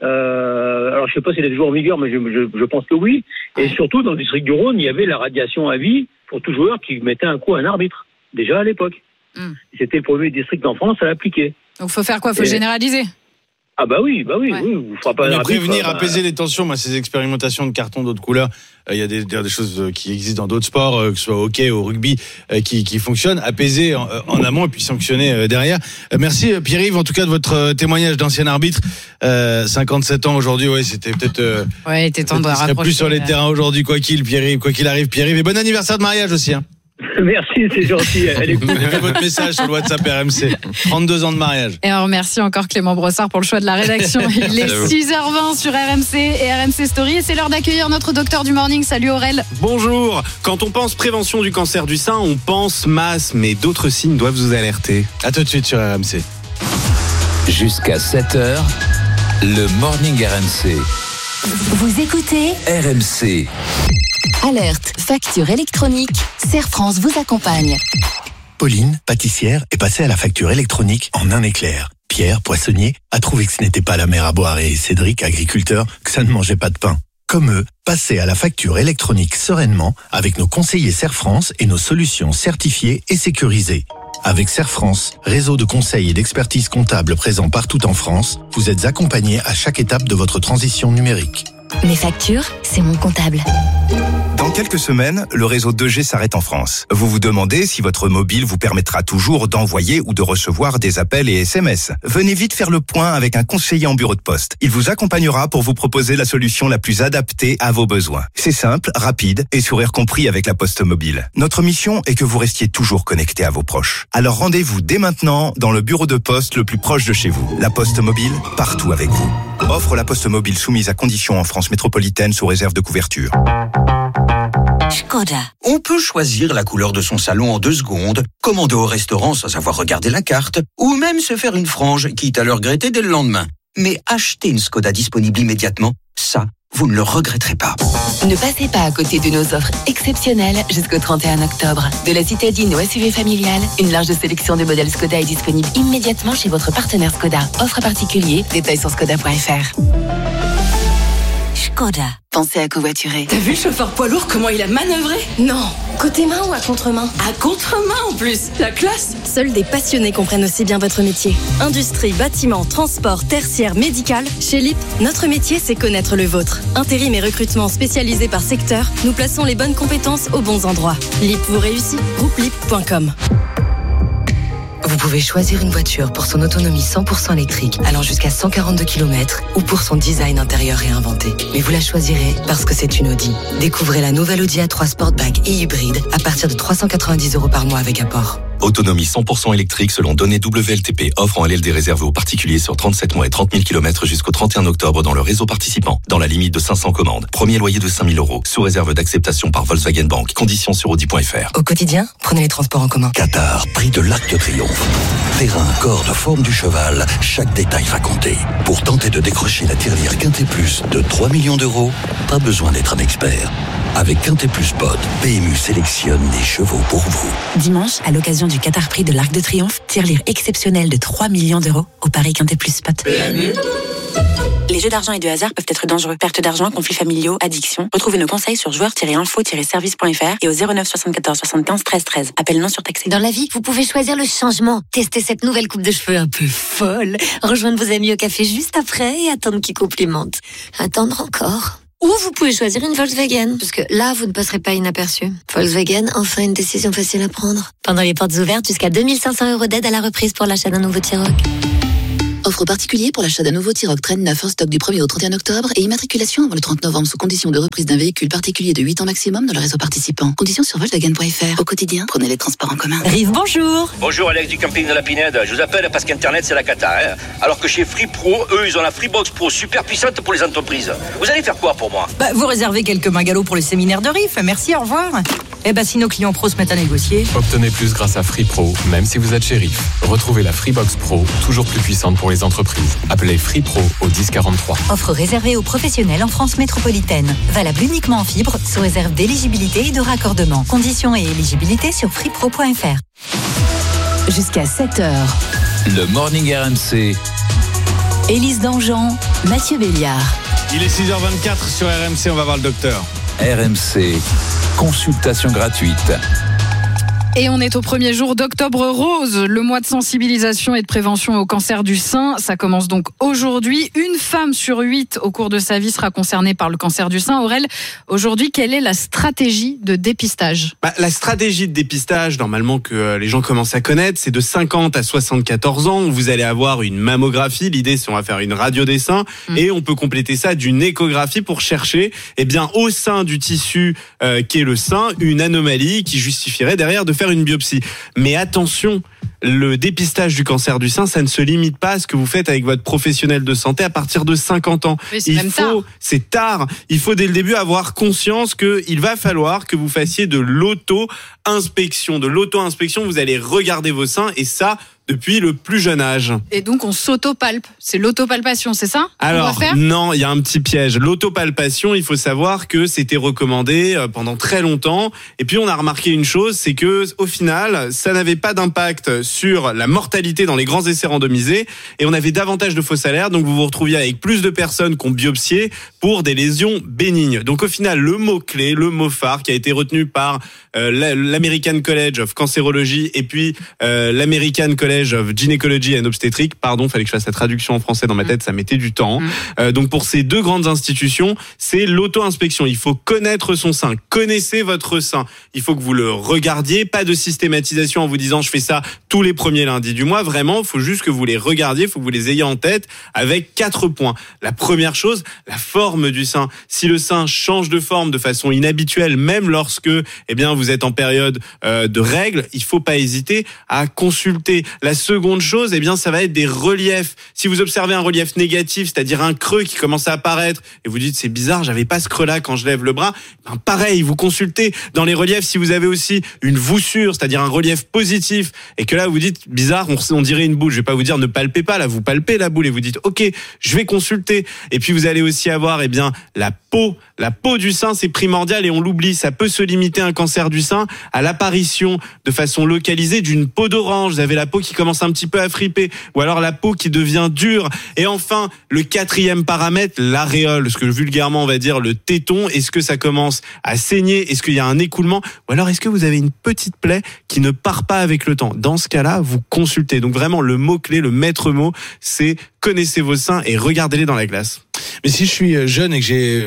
Alors, je sais pas si elle est toujours en vigueur, mais je pense que oui. Et surtout, dans le district du Rhône, il y avait la radiation à vie pour tout joueur qui mettait un coup à un arbitre. Déjà à l'époque. C'était le premier district en France à l'appliquer. Donc, faut faire quoi ? Faut généraliser ? Ah oui, vous ferez pas un arbitre. Prévenir, apaiser les tensions, moi, ces expérimentations de cartons d'autres couleurs, il y a des choses qui existent dans d'autres sports, que ce soit au hockey, au rugby, qui fonctionnent, apaiser en amont et puis sanctionner derrière. Merci Pierre-Yves, en tout cas de votre témoignage d'ancien arbitre, 57 ans aujourd'hui, c'était peut-être. Ouais, il était temps de rapprocher. Plus sur les terrains aujourd'hui, quoi qu'il arrive, Pierre-Yves, et bon anniversaire de mariage aussi. Merci, c'est gentil. Elle est cool. J'ai votre message sur le WhatsApp RMC. 32 ans de mariage. Et on remercie encore Clément Brossard pour le choix de la rédaction. Il est 6h20 sur RMC et RMC Story. Et c'est l'heure d'accueillir notre docteur du morning. Salut Aurel. Bonjour. Quand on pense prévention du cancer du sein, on pense masse, mais d'autres signes doivent vous alerter. À tout de suite sur RMC. Jusqu'à 7h, le morning RMC. Vous écoutez RMC. Alerte, facture électronique, Serre France vous accompagne. Pauline, pâtissière, est passée à la facture électronique en un éclair. Pierre, poissonnier, a trouvé que ce n'était pas la mer à boire et Cédric, agriculteur, que ça ne mangeait pas de pain. Comme eux, passez à la facture électronique sereinement avec nos conseillers Serre France et nos solutions certifiées et sécurisées. Avec Serre France, réseau de conseils et d'expertise comptable présent partout en France, vous êtes accompagnés à chaque étape de votre transition numérique. Mes factures, c'est mon comptable. Dans quelques semaines, le réseau 2G s'arrête en France. Vous vous demandez si votre mobile vous permettra toujours d'envoyer ou de recevoir des appels et SMS. Venez vite faire le point avec un conseiller en bureau de poste. Il vous accompagnera pour vous proposer la solution la plus adaptée à vos besoins. C'est simple, rapide et sourire compris avec la Poste Mobile. Notre mission est que vous restiez toujours connecté à vos proches. Alors rendez-vous dès maintenant dans le bureau de poste le plus proche de chez vous. La Poste Mobile, partout avec vous. Offre la Poste Mobile soumise à conditions en France métropolitaine sous réserve de couverture. Škoda. On peut choisir la couleur de son salon en 2 secondes, commander au restaurant sans avoir regardé la carte, ou même se faire une frange, quitte à le regretter dès le lendemain. Mais acheter une Škoda disponible immédiatement, ça, vous ne le regretterez pas. Ne passez pas à côté de nos offres exceptionnelles jusqu'au 31 octobre. De la citadine au SUV familial, une large sélection de modèles Škoda est disponible immédiatement chez votre partenaire Škoda. Offre particulier, détails sur škoda.fr. Škoda. Pensez à covoiturer. T'as vu le chauffeur poids lourd, comment il a manœuvré? Non. Côté main ou à contre-main? À contre-main en plus. La classe. Seuls des passionnés comprennent aussi bien votre métier. Industrie, bâtiment, transport, tertiaire, médical. Chez LIP, notre métier, c'est connaître le vôtre. Intérim et recrutement spécialisés par secteur, nous plaçons les bonnes compétences aux bons endroits. LIP vous réussit. Groupe-LIP.com. Vous pouvez choisir une voiture pour son autonomie 100% électrique allant jusqu'à 142 km ou pour son design intérieur réinventé. Mais vous la choisirez parce que c'est une Audi. Découvrez la nouvelle Audi A3 Sportback et hybride à partir de 390 € par mois avec apport. Autonomie 100% électrique selon données WLTP. Offre en LLD réservée aux particuliers sur 37 mois et 30 000 km jusqu'au 31 octobre dans le réseau participant. Dans la limite de 500 commandes. Premier loyer de 5 000 €. Sous réserve d'acceptation par Volkswagen Bank. Conditions sur audi.fr. Au quotidien, prenez les transports en commun. Qatar, prix de l'Arc de Triomphe. Terrain, corde, forme du cheval, chaque détail va compter. Pour tenter de décrocher la tirelire Quintet Plus de 3 millions d'euros, pas besoin d'être un expert. Avec Quintet Plus Pod, PMU sélectionne des chevaux pour vous. Dimanche, à l'occasion du Qatar Prix de l'Arc de Triomphe, tirelire exceptionnelle de 3 millions d'euros au Paris Quintet Plus Spot. PMU. Les jeux d'argent et de hasard peuvent être dangereux. Perte d'argent, conflits familiaux, addiction. Retrouvez nos conseils sur joueurs-info-service.fr et au 09 74 75 13 13. Appel non surtaxé. Dans la vie, vous pouvez choisir le changement. Testez cette nouvelle coupe de cheveux un peu folle. Rejoindre vos amis au café juste après et attendre qu'ils complimentent. Attendre encore. Ou vous pouvez choisir une Volkswagen, parce que là, vous ne passerez pas inaperçu. Volkswagen, enfin une décision facile à prendre. Pendant les portes ouvertes, jusqu'à 2500 € d'aide à la reprise pour l'achat d'un nouveau T-Roc. Offre particulier pour l'achat d'un nouveau T-Roc Trail 9 en stock du 1er au 31 octobre et immatriculation avant le 30 novembre sous condition de reprise d'un véhicule particulier de 8 ans maximum dans le réseau participant. Conditions sur Volkswagen.fr. Au quotidien, prenez les transports en commun. Rive, bonjour. Bonjour Alex du camping de la Pinède. Je vous appelle parce qu'Internet c'est la cata. Alors que chez Free Pro, eux ils ont la Freebox Pro super puissante pour les entreprises. Vous allez faire quoi pour moi? Vous réservez quelques bungalows pour le séminaire de RIF. Merci, au revoir. Si nos clients pros se mettent à négocier. Obtenez plus grâce à Free Pro, même si vous êtes chez RIF. Retrouvez la Freebox Pro, toujours plus puissante pour les entreprises. Appelez Free Pro au 1043. Offre réservée aux professionnels en France métropolitaine. Valable uniquement en fibre, sous réserve d'éligibilité et de raccordement. Conditions et éligibilité sur freepro.fr. Jusqu'à 7h. Le Morning RMC. Élise Dangean, Mathieu Béliard. Il est 6h24 sur RMC, on va voir le docteur. RMC, consultation gratuite. Et on est au premier jour d'Octobre Rose, le mois de sensibilisation et de prévention au cancer du sein. Ça commence donc aujourd'hui. Une femme sur 8 au cours de sa vie sera concernée par le cancer du sein. Aurel, aujourd'hui, quelle est la stratégie de dépistage ? La stratégie de dépistage, normalement, que les gens commencent à connaître, c'est de 50 à 74 ans. Vous allez avoir une mammographie. L'idée, c'est on va faire une radio des seins et on peut compléter ça d'une échographie pour chercher, au sein du tissu qu'est le sein, une anomalie qui justifierait derrière de faire une biopsie. Mais attention, le dépistage du cancer du sein, ça ne se limite pas à ce que vous faites avec votre professionnel de santé à partir de 50 ans. Oui, c'est tard. Il faut dès le début avoir conscience qu'il va falloir que vous fassiez de l'auto-inspection. Vous allez regarder vos seins et ça, depuis le plus jeune âge. Et donc on s'autopalpe, c'est l'autopalpation, c'est ça ? Alors non, il y a un petit piège. L'autopalpation, il faut savoir que c'était recommandé pendant très longtemps. Et puis on a remarqué une chose, c'est que au final, ça n'avait pas d'impact sur la mortalité dans les grands essais randomisés. Et on avait davantage de fausses alertes. Donc vous vous retrouviez avec plus de personnes qui ont biopsié pour des lésions bénignes. Donc au final, le mot-clé, le mot phare qui a été retenu par l'American College of Cancerology et puis l'American College of Gynecology and Obstetrics, fallait que je fasse la traduction en français dans ma tête, ça mettait du temps. Donc pour ces deux grandes institutions, c'est l'auto-inspection. Il faut connaître son sein, connaissez votre sein. Il faut que vous le regardiez, pas de systématisation en vous disant je fais ça tous les premiers lundis du mois. Vraiment, il faut juste que vous les regardiez, il faut que vous les ayez en tête avec 4 points. La première chose, la forme du sein. Si le sein change de forme de façon inhabituelle, même lorsque vous êtes en période de règles, il faut pas hésiter à consulter. La seconde chose, ça va être des reliefs. Si vous observez un relief négatif, c'est-à-dire un creux qui commence à apparaître, et vous dites c'est bizarre, j'avais pas ce creux-là quand je lève le bras, pareil, vous consultez. Dans les reliefs, si vous avez aussi une voussure, c'est-à-dire un relief positif, et que là vous dites bizarre, on dirait une boule. Je vais pas vous dire ne palpez pas, là vous palpez la boule et vous dites ok, je vais consulter. Et puis vous allez aussi avoir la peau. La peau du sein, c'est primordial et on l'oublie. Ça peut se limiter un cancer du sein à l'apparition de façon localisée d'une peau d'orange. Vous avez la peau qui commence un petit peu à friper ou alors la peau qui devient dure. Et enfin, le 4e paramètre, l'aréole, ce que vulgairement on va dire le téton. Est-ce que ça commence à saigner? Est-ce qu'il y a un écoulement? Ou alors est-ce que vous avez une petite plaie qui ne part pas avec le temps? Dans ce cas-là, vous consultez. Donc vraiment, le mot-clé, le maître mot, c'est connaissez vos seins et regardez-les dans la glace. Mais si je suis jeune et que j'ai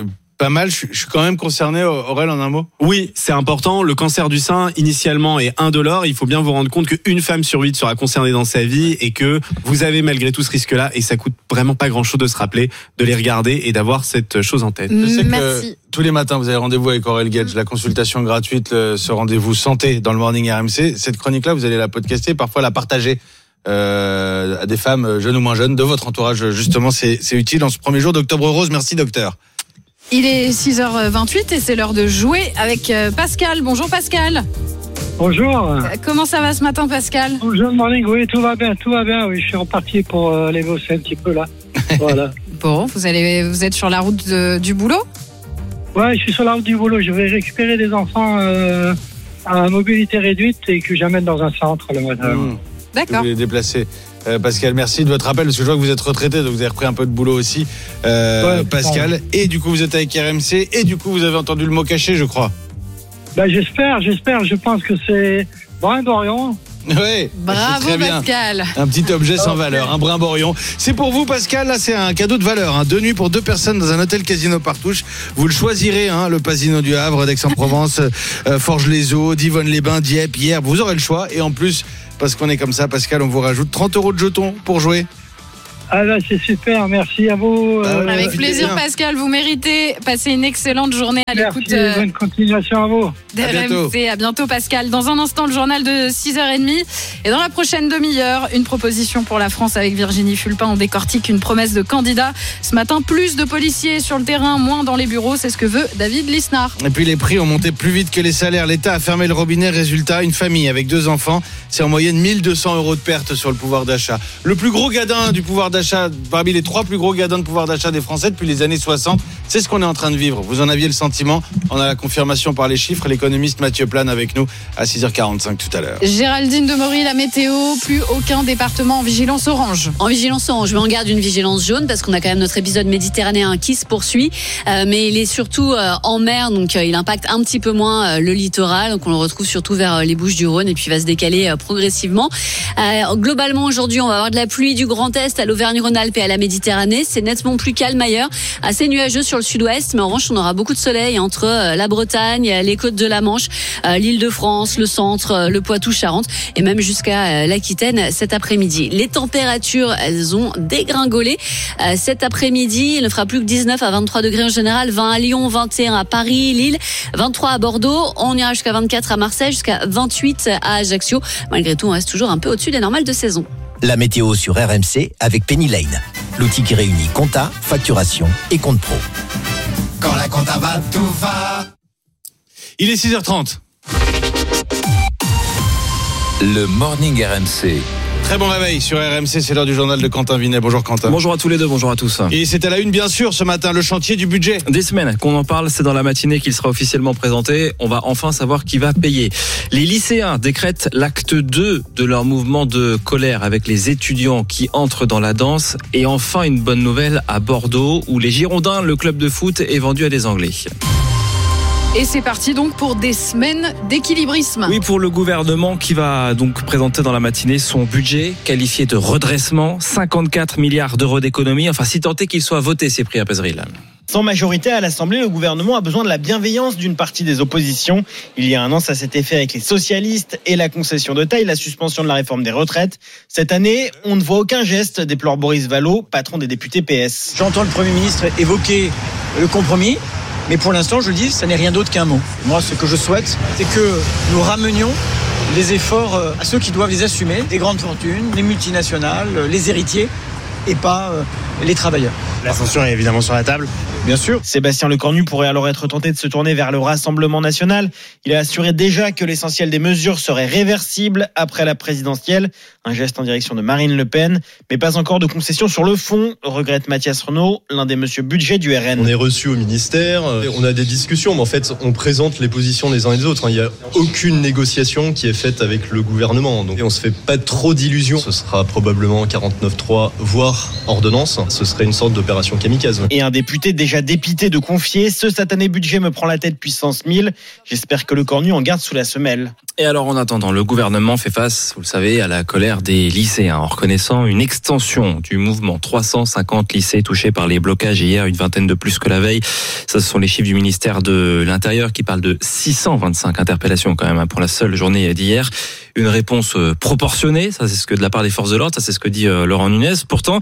pas mal. Je suis quand même concerné, Aurel, en un mot. Oui, c'est important. Le cancer du sein, initialement, est indolore. Il faut bien vous rendre compte qu'une femme sur 8 sera concernée dans sa vie et que vous avez malgré tout ce risque-là et ça coûte vraiment pas grand-chose de se rappeler, de les regarder et d'avoir cette chose en tête. Je sais Merci. que tous les matins, vous avez rendez-vous avec Aurel Gage, la consultation gratuite, ce rendez-vous santé dans le Morning RMC. Cette chronique-là, vous allez la podcaster, parfois la partager à des femmes jeunes ou moins jeunes de votre entourage. Justement, c'est utile en ce premier jour d'Octobre Rose. Merci, docteur. Il est 6h28 et c'est l'heure de jouer avec Pascal. Bonjour Pascal. Bonjour. Comment ça va ce matin, Pascal? Bonjour, morning. Oui, tout va bien. Oui, je suis reparti pour aller bosser un petit peu là. Voilà. Bon, vous êtes sur la route du boulot? Ouais, je suis sur la route du boulot. Je vais récupérer des enfants à mobilité réduite et que j'amène dans un centre le matin. D'accord. Vous les déplacer. Pascal, merci de votre appel parce que je vois que vous êtes retraité, donc vous avez repris un peu de boulot aussi, Pascal. Et du coup, vous êtes avec RMC et du coup, vous avez entendu le mot caché, je crois. Ben, j'espère. Je pense que c'est Brimborion. Oui. Bravo, très bien. Pascal. Un petit objet sans valeur, un brimborion. C'est pour vous, Pascal. Là, c'est un cadeau de valeur. 2 nuits pour 2 personnes dans un hôtel Casino Partouche. Vous le choisirez, le Pasino du Havre, d'Aix-en-Provence, Forges-les-Eaux, Divonne-les-Bains, Dieppe, Yerbe. Vous aurez le choix. Et en plus, parce qu'on est comme ça, Pascal, on vous rajoute 30 € de jetons pour jouer. Ah là, c'est super, merci à vous. Avec plaisir, Pascal, vous méritez. Passez une excellente journée à l'écoute. Bonne continuation à vous. d'RMC. À bientôt, Pascal. Dans un instant, le journal de 6h30. Et dans la prochaine demi-heure, une proposition pour la France avec Virginie Fulpin. On décortique une promesse de candidat. Ce matin, plus de policiers sur le terrain, moins dans les bureaux. C'est ce que veut David Lisnard. Et puis les prix ont monté plus vite que les salaires. L'État a fermé le robinet. Résultat, une famille avec 2 enfants, c'est en moyenne 1 200 € de perte sur le pouvoir d'achat. Le plus gros gadin du pouvoir d'achat, parmi les 3 plus gros gadins de pouvoir d'achat des Français depuis les années 60, c'est ce qu'on est en train de vivre. Vous en aviez le sentiment. On a la confirmation par les chiffres. L'économiste Mathieu Plane avec nous à 6h45 tout à l'heure. Géraldine Demory, la météo, plus aucun département en vigilance orange. En vigilance orange, mais on garde une vigilance jaune parce qu'on a quand même notre épisode méditerranéen qui se poursuit, mais il est surtout en mer, donc il impacte un petit peu moins le littoral, donc on le retrouve surtout vers les Bouches-du-Rhône et puis va se décaler progressivement. Globalement aujourd'hui, on va avoir de la pluie du Grand Est à l'Auvergne-Rhône-Alpes et à la Méditerranée. C'est nettement plus calme ailleurs, assez nuageux sur le sud-ouest, mais en revanche on aura beaucoup de soleil entre la Bretagne, les côtes de la Manche, l'Île-de-France, le centre, le Poitou-Charentes et même jusqu'à l'Aquitaine cet après-midi. Les températures, elles ont dégringolé cet après-midi. Il ne fera plus que 19 à 23 degrés en général, 20 à Lyon, 21 à Paris, Lille, 23 à Bordeaux. On ira jusqu'à 24 à Marseille, jusqu'à 28 à Ajaccio. Malgré tout, on reste toujours un peu au-dessus des normales de saison. La météo sur RMC avec Penny Lane, l'outil qui réunit compta, facturation et compte pro. Quand la compta va, tout va. Il est 6h30. Le Morning RMC. Très bon réveil sur RMC, c'est l'heure du journal de Quentin Vinet. Bonjour Quentin. Bonjour à tous les deux, bonjour à tous. Et c'est à la une bien sûr ce matin, le chantier du budget. Des semaines qu'on en parle, c'est dans la matinée qu'il sera officiellement présenté. On va enfin savoir qui va payer. Les lycéens décrètent l'acte 2 de leur mouvement de colère avec les étudiants qui entrent dans la danse. Et enfin une bonne nouvelle à Bordeaux où les Girondins, le club de foot, est vendu à des Anglais. Et c'est parti donc pour des semaines d'équilibrisme. Oui, pour le gouvernement qui va donc présenter dans la matinée son budget qualifié de redressement, 54 milliards d'euros d'économie, enfin si tant est qu'il soit voté, Cyprien Pézeril. Sans majorité à l'Assemblée, le gouvernement a besoin de la bienveillance d'une partie des oppositions. Il y a un an, ça s'était fait avec les socialistes et la concession de taille, la suspension de la réforme des retraites. Cette année, on ne voit aucun geste, déplore Boris Vallaud, patron des députés PS. J'entends le Premier ministre évoquer le compromis. Mais pour l'instant, je le dis, ça n'est rien d'autre qu'un mot. Moi, ce que je souhaite, c'est que nous ramenions les efforts à ceux qui doivent les assumer, les grandes fortunes, les multinationales, les héritiers, et pas les travailleurs. La censure est évidemment sur la table. Bien sûr. Sébastien Lecornu pourrait alors être tenté de se tourner vers le Rassemblement national. Il a assuré déjà que l'essentiel des mesures serait réversible après la présidentielle. Un geste en direction de Marine Le Pen, mais pas encore de concession sur le fond, regrette Mathias Renaud, l'un des monsieur budget du RN. On est reçu au ministère, on a des discussions, mais en fait, on présente les positions des uns et des autres. Il n'y a aucune négociation qui est faite avec le gouvernement. Donc, on ne se fait pas trop d'illusions. Ce sera probablement 49.3, voire ordonnance. Ce serait une sorte de opération kamikaze. Et un député déjà dépité de confier: ce satané budget me prend la tête puissance 1000. J'espère que le cornu en garde sous la semelle. Et alors, en attendant, le gouvernement fait face, vous le savez, à la colère des lycéens en reconnaissant une extension du mouvement. 350 lycées touchés par les blocages hier, une vingtaine de plus que la veille. Ça, ce sont les chiffres du ministère de l'Intérieur qui parlent de 625 interpellations quand même pour la seule journée d'hier. Une réponse proportionnée, ça c'est ce que de la part des forces de l'ordre, ça c'est ce que dit Laurent Nunez. Pourtant,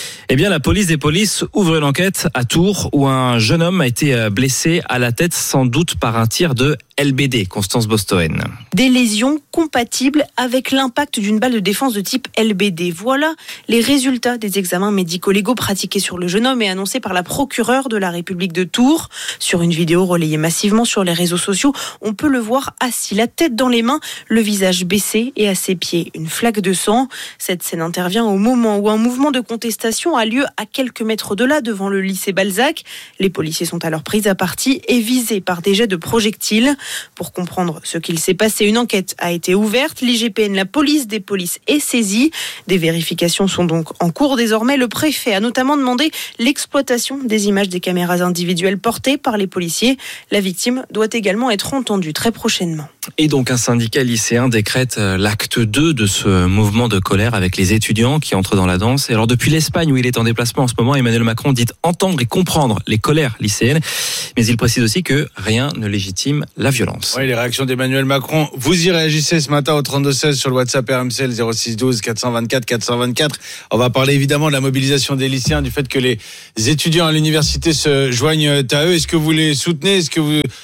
la police des polices ouvre une enquête à Tours où un jeune homme a été blessé à la tête, sans doute par un tir de LBD. Constance Bostoen. Des lésions compatibles avec l'impact d'une balle de défense de type LBD. Voilà les résultats des examens médico-légaux pratiqués sur le jeune homme et annoncés par la procureure de la République de Tours. Sur une vidéo relayée massivement sur les réseaux sociaux, on peut le voir assis, la tête dans les mains, le visage baissé et à ses pieds une flaque de sang. Cette scène intervient au moment où un mouvement de contestation a lieu à quelques mètres de là, devant le lycée Balzac. Les policiers sont alors pris à partie et visés par des jets de projectiles. Pour comprendre ce qu'il s'est passé, une enquête a été ouverte. L'IGPN, la police des polices, est saisie. Des vérifications sont donc en cours désormais. Le préfet a notamment demandé l'exploitation des images des caméras individuelles portées par les policiers. La victime doit également être entendue très prochainement. Et donc un syndicat lycéen décrète l'acte 2 de ce mouvement de colère avec les étudiants qui entrent dans la danse. Et alors depuis l'Espagne où il est en déplacement en ce moment, Emmanuel Macron dit entendre et comprendre les colères lycéennes. Mais il précise aussi que rien ne légitime la violence. Oui, les réactions d'Emmanuel Macron. Vous y réagissez ce matin au 32-16 sur le WhatsApp RMC, le 06 12 424 424. On va parler évidemment de la mobilisation des lycéens, du fait que les étudiants à l'université se joignent à eux. Est-ce que vous les soutenez? Est-ce que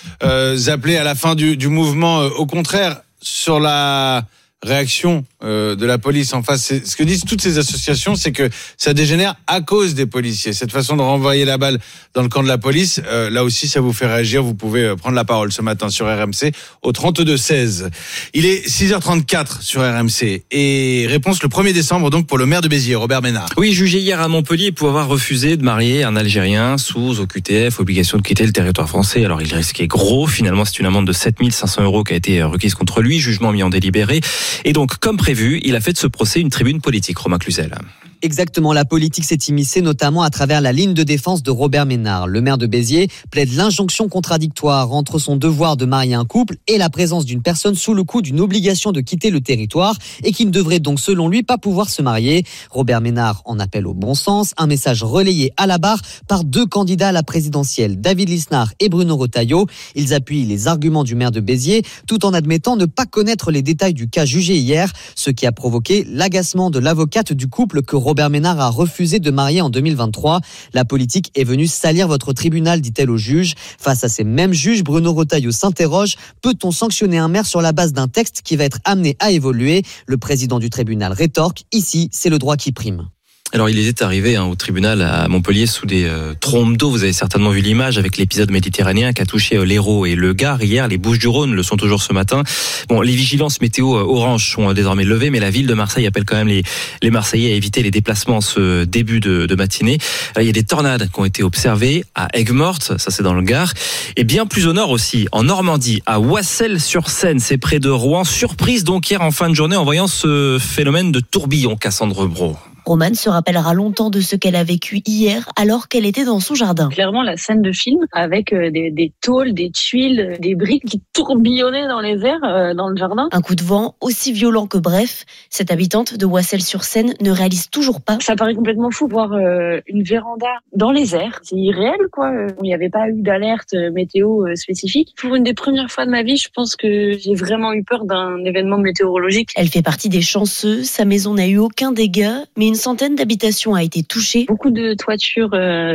vous appelez à la fin du mouvement? Au contraire, sur la réaction de la police en face, ce que disent toutes ces associations, c'est que ça dégénère à cause des policiers. Cette façon de renvoyer la balle dans le camp de la police, là aussi ça vous fait réagir. Vous pouvez prendre la parole ce matin sur RMC au 32-16. Il est 6h34 sur RMC et réponse le 1er décembre donc pour le maire de Béziers, Robert Ménard. Oui, jugé hier à Montpellier pour avoir refusé de marier un Algérien sous OQTF, obligation de quitter le territoire français. Alors il risquait gros, finalement c'est une amende de 7 500 € qui a été requise contre lui, jugement mis en délibéré. Et donc comme prévu, il a fait de ce procès une tribune politique. Romain Cluzel. Exactement, la politique s'est immiscée notamment à travers la ligne de défense de Robert Ménard. Le maire de Béziers plaide l'injonction contradictoire entre son devoir de marier un couple et la présence d'une personne sous le coup d'une obligation de quitter le territoire et qui ne devrait donc selon lui pas pouvoir se marier. Robert Ménard en appelle au bon sens, un message relayé à la barre par deux candidats à la présidentielle, David Lisnard et Bruno Retailleau. Ils appuient les arguments du maire de Béziers tout en admettant ne pas connaître les détails du cas jugé hier, ce qui a provoqué l'agacement de l'avocate du couple que Robert Ménard a refusé de marier en 2023. La politique est venue salir votre tribunal, dit-elle au juge. Face à ces mêmes juges, Bruno Retailleau s'interroge. Peut-on sanctionner un maire sur la base d'un texte qui va être amené à évoluer? Le président du tribunal rétorque. Ici, c'est le droit qui prime. Alors il est arrivé au tribunal à Montpellier sous des trombes d'eau. Vous avez certainement vu l'image avec l'épisode méditerranéen qui a touché l'Hérault et le Gard hier. Les Bouches-du-Rhône le sont toujours ce matin. Bon, les vigilances météo orange sont désormais levées, mais la ville de Marseille appelle quand même les Marseillais à éviter les déplacements ce début de matinée. Il y a des tornades qui ont été observées à Aigues-Mortes, ça c'est dans le Gard, et bien plus au nord aussi, en Normandie, à Oissel-sur-Seine, c'est près de Rouen. Surprise donc hier en fin de journée en voyant ce phénomène de tourbillon, Cassandre Brault. Romane se rappellera longtemps de ce qu'elle a vécu hier alors qu'elle était dans son jardin. Clairement la scène de film avec des tôles, des tuiles, des briques qui tourbillonnaient dans les airs dans le jardin. Un coup de vent aussi violent que bref, cette habitante de Oissel-sur-Seine ne réalise toujours pas. Ça paraît complètement fou, voir une véranda dans les airs. C'est irréel quoi. Il n'y avait pas eu d'alerte météo spécifique. Pour une des premières fois de ma vie, je pense que j'ai vraiment eu peur d'un événement météorologique. Elle fait partie des chanceux, sa maison n'a eu aucun dégât, mais une centaine d'habitations a été touchée. Beaucoup de toitures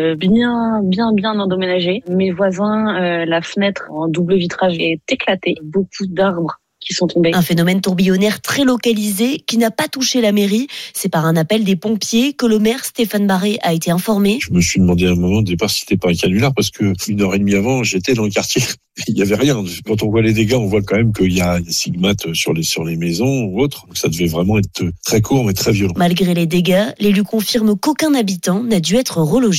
bien endommagées. Mes voisins, la fenêtre en double vitrage est éclatée. Beaucoup d'arbres qui sont tombés. Un phénomène tourbillonnaire très localisé qui n'a pas touché la mairie. C'est par un appel des pompiers que le maire Stéphane Barré a été informé. Je me suis demandé à un moment au départ si c'était pas un canular parce que 1h30 avant, j'étais dans le quartier. Il y avait rien. Quand on voit les dégâts, on voit quand même qu'il y a des stigmates sur les maisons ou autres. Donc ça devait vraiment être très court mais très violent. Malgré les dégâts, l'élu confirme qu'aucun habitant n'a dû être relogé.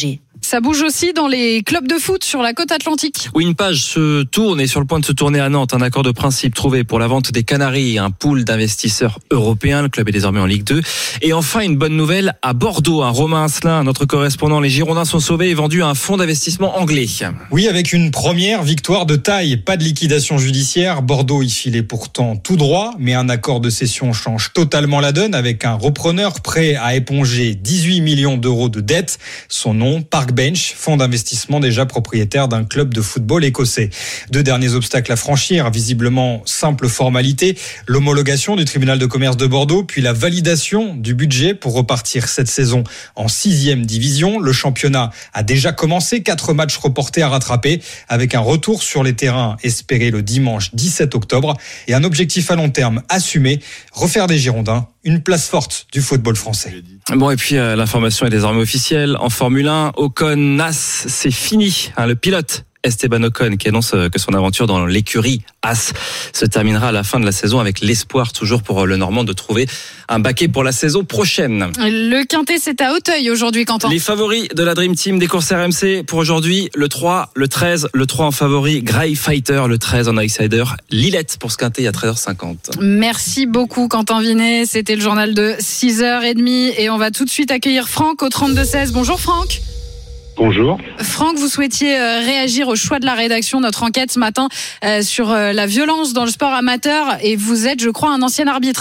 Ça bouge aussi dans les clubs de foot sur la côte atlantique. Oui, une page se tourne et sur le point de se tourner à Nantes. Un accord de principe trouvé pour la vente des Canaries, un pool d'investisseurs européens. Le club est désormais en Ligue 2. Et enfin, une bonne nouvelle à Bordeaux. Romain Asselin, notre correspondant. Les Girondins sont sauvés et vendus à un fonds d'investissement anglais. Oui, avec une première victoire de taille. Pas de liquidation judiciaire. Bordeaux y filait pourtant tout droit. Mais un accord de cession change totalement la donne avec un repreneur prêt à éponger 18 millions d'euros de dettes. Son nom, Parkbench, fonds d'investissement déjà propriétaire d'un club de football écossais. 2 derniers obstacles à franchir, visiblement simple formalité, l'homologation du tribunal de commerce de Bordeaux, puis la validation du budget pour repartir cette saison en 6e division. Le championnat a déjà commencé, 4 matchs reportés à rattraper, avec un retour sur les terrains espéré le dimanche 17 octobre et un objectif à long terme assumé, refaire des Girondins une place forte du football français. Bon, et puis l'information est désormais officielle. En Formule 1, Ocon-As, c'est fini. Le pilote Esteban Ocon qui annonce que son aventure dans l'écurie As se terminera à la fin de la saison avec l'espoir toujours pour le Normand de trouver un baquet pour la saison prochaine. Le Quintet, c'est à Auteuil aujourd'hui, Quentin. Les favoris de la Dream Team des courses RMC pour aujourd'hui, le 3, le 13, le 3 en favori, Grey Fighter, le 13 en outsider, Lillette pour ce Quintet à 13h50. Merci beaucoup Quentin Vinet, c'était le journal de 6h30 et on va tout de suite accueillir Franck au 32-16. Bonjour Franck. Bonjour. Franck, vous souhaitiez réagir au choix de la rédaction, notre enquête ce matin sur la violence dans le sport amateur et vous êtes, je crois, un ancien arbitre.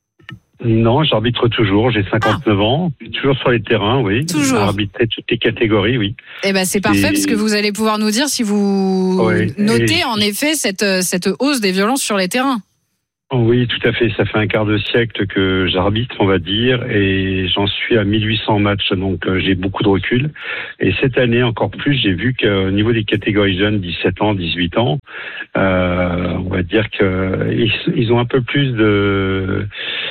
Non, j'arbitre toujours, j'ai 59 ans, toujours sur les terrains, oui. Toujours. J'ai arbitré toutes les catégories, oui. Eh ben c'est parfait parce que vous allez pouvoir nous dire si vous notez en effet cette hausse des violences sur les terrains. Oui, tout à fait. Ça fait un quart de siècle que j'arbitre, on va dire, et j'en suis à 1800 matchs, donc j'ai beaucoup de recul. Et cette année, encore plus, j'ai vu qu'au niveau des catégories jeunes, 17 ans, 18 ans, on va dire qu'ils ont un peu plus de,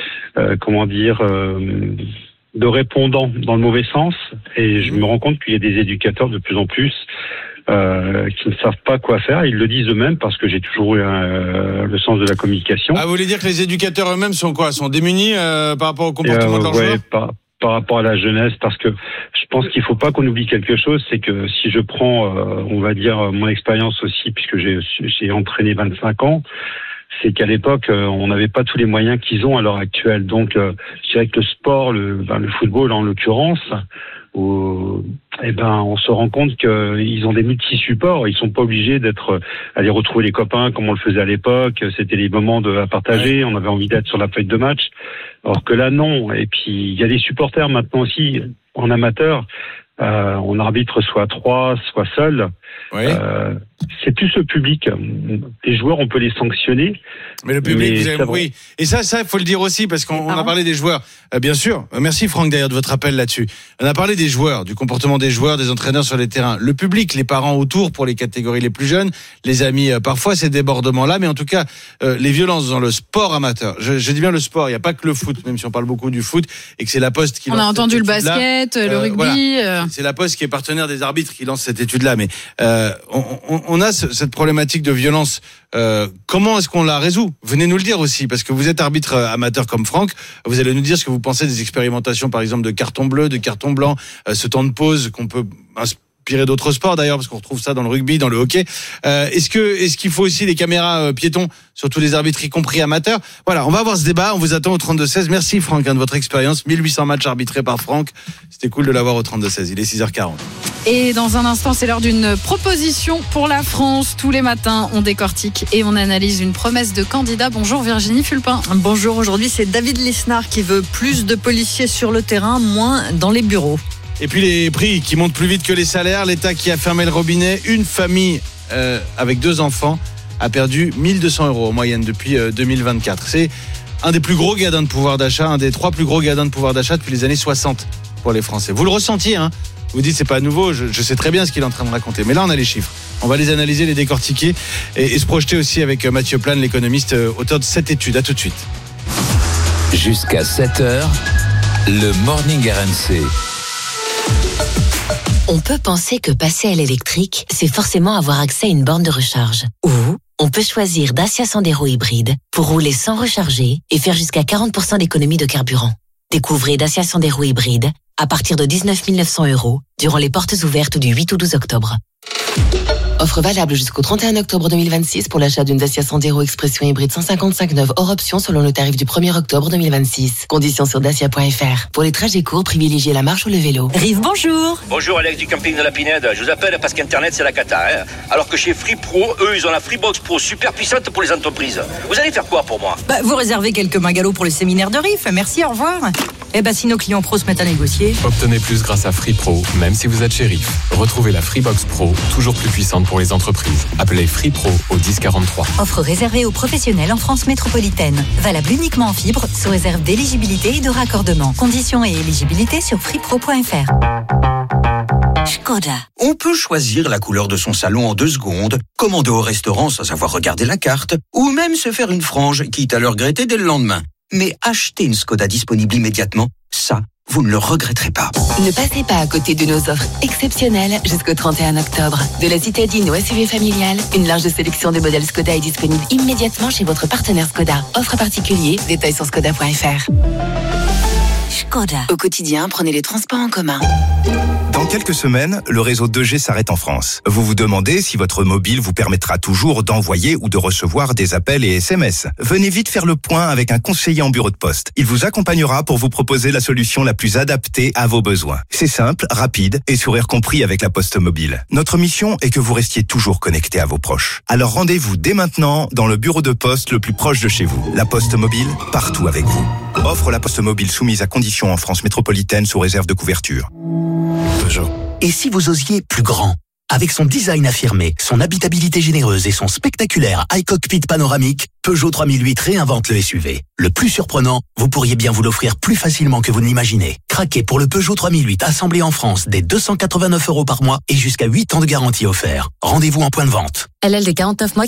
de répondants dans le mauvais sens. Et je me rends compte qu'il y a des éducateurs de plus en plus qui ne savent pas quoi faire. Ils le disent eux-mêmes parce que j'ai toujours eu le sens de la communication. Ah, vous voulez dire que les éducateurs eux-mêmes sont quoi ? Sont démunis par rapport au comportement de leurs joueurs ? Par rapport à la jeunesse, parce que je pense qu'il faut pas qu'on oublie quelque chose, c'est que si je prends, on va dire, mon expérience aussi, puisque j'ai entraîné 25 ans, c'est qu'à l'époque, on n'avait pas tous les moyens qu'ils ont à l'heure actuelle. Donc, je dirais que le sport, le football en l'occurrence, on se rend compte qu'ils ont des multi-supports. Ils sont pas obligés aller retrouver les copains comme on le faisait à l'époque. C'était les moments à partager. On avait envie d'être sur la feuille de match. Alors que là, non. Et puis, il y a des supporters maintenant aussi en amateur. On arbitre soit à 3, soit seul. Oui. C'est plus le public. Les joueurs, on peut les sanctionner. Mais le public, vous avez oui. Et ça, il faut le dire aussi, parce qu'on a parlé des joueurs. Bien sûr. Merci Franck d'ailleurs de votre appel là-dessus. On a parlé des joueurs, du comportement des joueurs, des entraîneurs sur les terrains. Le public, les parents autour pour les catégories les plus jeunes, les amis, parfois ces débordements-là, mais en tout cas, les violences dans le sport amateur. Je dis bien le sport, il n'y a pas que le foot, même si on parle beaucoup du foot, et que c'est la Poste qui lance. On a entendu le basket, le rugby. Voilà. C'est la Poste qui est partenaire des arbitres qui lance cette étude-là, mais on a cette problématique de violence. Comment est-ce qu'on la résout ? Venez nous le dire aussi, parce que vous êtes arbitre amateur comme Franck. Vous allez nous dire ce que vous pensez des expérimentations, par exemple, de carton bleu, de carton blanc, ce temps de pause qu'on peut inspirer d'autres sports d'ailleurs, parce qu'on retrouve ça dans le rugby, dans le hockey. Est-ce qu'il faut aussi des caméras piétons sur tous les arbitres, y compris amateurs ? Voilà, on va avoir ce débat. On vous attend au 32-16. Merci Franck de votre expérience. 1800 matchs arbitrés par Franck. C'était cool de l'avoir au 32-16. Il est 6h40. Et dans un instant, c'est l'heure d'une proposition pour la France. Tous les matins, on décortique et on analyse une promesse de candidat. Bonjour Virginie Fulpin. Bonjour, aujourd'hui c'est David Lisnard qui veut plus de policiers sur le terrain, moins dans les bureaux. Et puis les prix qui montent plus vite que les salaires, l'État qui a fermé le robinet, une famille avec 2 enfants a perdu 1 200 € en moyenne depuis 2024. C'est un des plus gros gains de pouvoir d'achat, un des 3 plus gros gains de pouvoir d'achat depuis les années 60 pour les Français. Vous le ressentiez, hein ? Vous dites c'est pas nouveau, je sais très bien ce qu'il est en train de raconter. Mais là on a les chiffres, on va les analyser, les décortiquer et se projeter aussi avec Mathieu Plane, l'économiste, auteur de cette étude. À tout de suite. Jusqu'à 7h, le Morning RMC. On peut penser que passer à l'électrique, c'est forcément avoir accès à une borne de recharge. Ou on peut choisir Dacia Sandero hybride pour rouler sans recharger et faire jusqu'à 40% d'économie de carburant. Découvrez Dacia Sandero hybride à partir de 19 900 € durant les portes ouvertes du 8 au 12 octobre. Offre valable jusqu'au 31 octobre 2026 pour l'achat d'une Dacia Sandero Expression hybride 155 neuve hors option selon le tarif du 1er octobre 2026. Conditions sur dacia.fr. Pour les trajets courts, privilégiez la marche ou le vélo. Rive, bonjour. Bonjour Alex du camping de la Pinède. Je vous appelle parce qu'Internet c'est la cata. Alors que chez Free Pro, eux ils ont la Freebox Pro super puissante pour les entreprises. Vous allez faire quoi pour moi ? Vous réservez quelques bungalows pour le séminaire de Riff. Merci, au revoir. Si nos clients pros se mettent à négocier. Obtenez plus grâce à Free Pro, même si vous êtes chez Riff. Retrouvez la Freebox Pro, toujours plus puissante pour les entreprises. Appelez Free Pro au 1043. Offre réservée aux professionnels en France métropolitaine. Valable uniquement en fibre, sous réserve d'éligibilité et de raccordement. Conditions et éligibilité sur freepro.fr. Škoda. On peut choisir la couleur de son salon en 2 secondes, commander au restaurant sans avoir regardé la carte, ou même se faire une frange, quitte à le regretter dès le lendemain. Mais acheter une Škoda disponible immédiatement, ça, vous ne le regretterez pas. Ne passez pas à côté de nos offres exceptionnelles jusqu'au 31 octobre. De la citadine au SUV familial, une large sélection de modèles Škoda est disponible immédiatement chez votre partenaire Škoda. Offre particulier, détails sur škoda.fr. Škoda. Au quotidien, prenez les transports en commun. Dans quelques semaines, le réseau 2G s'arrête en France. Vous vous demandez si votre mobile vous permettra toujours d'envoyer ou de recevoir des appels et SMS. Venez vite faire le point avec un conseiller en bureau de poste. Il vous accompagnera pour vous proposer la solution la plus adaptée à vos besoins. C'est simple, rapide et sourire compris avec la Poste Mobile. Notre mission est que vous restiez toujours connecté à vos proches. Alors rendez-vous dès maintenant dans le bureau de poste le plus proche de chez vous. La Poste Mobile, partout avec vous. Offre la Poste Mobile soumise à conditions en France métropolitaine sous réserve de couverture. Peugeot. Et si vous osiez plus grand ? Avec son design affirmé, son habitabilité généreuse et son spectaculaire iCockpit panoramique, Peugeot 3008 réinvente le SUV. Le plus surprenant, vous pourriez bien vous l'offrir plus facilement que vous ne l'imaginez. Craquez pour le Peugeot 3008 assemblé en France dès 289 € par mois et jusqu'à 8 ans de garantie offert. Rendez-vous en point de vente. LLD 49 mois.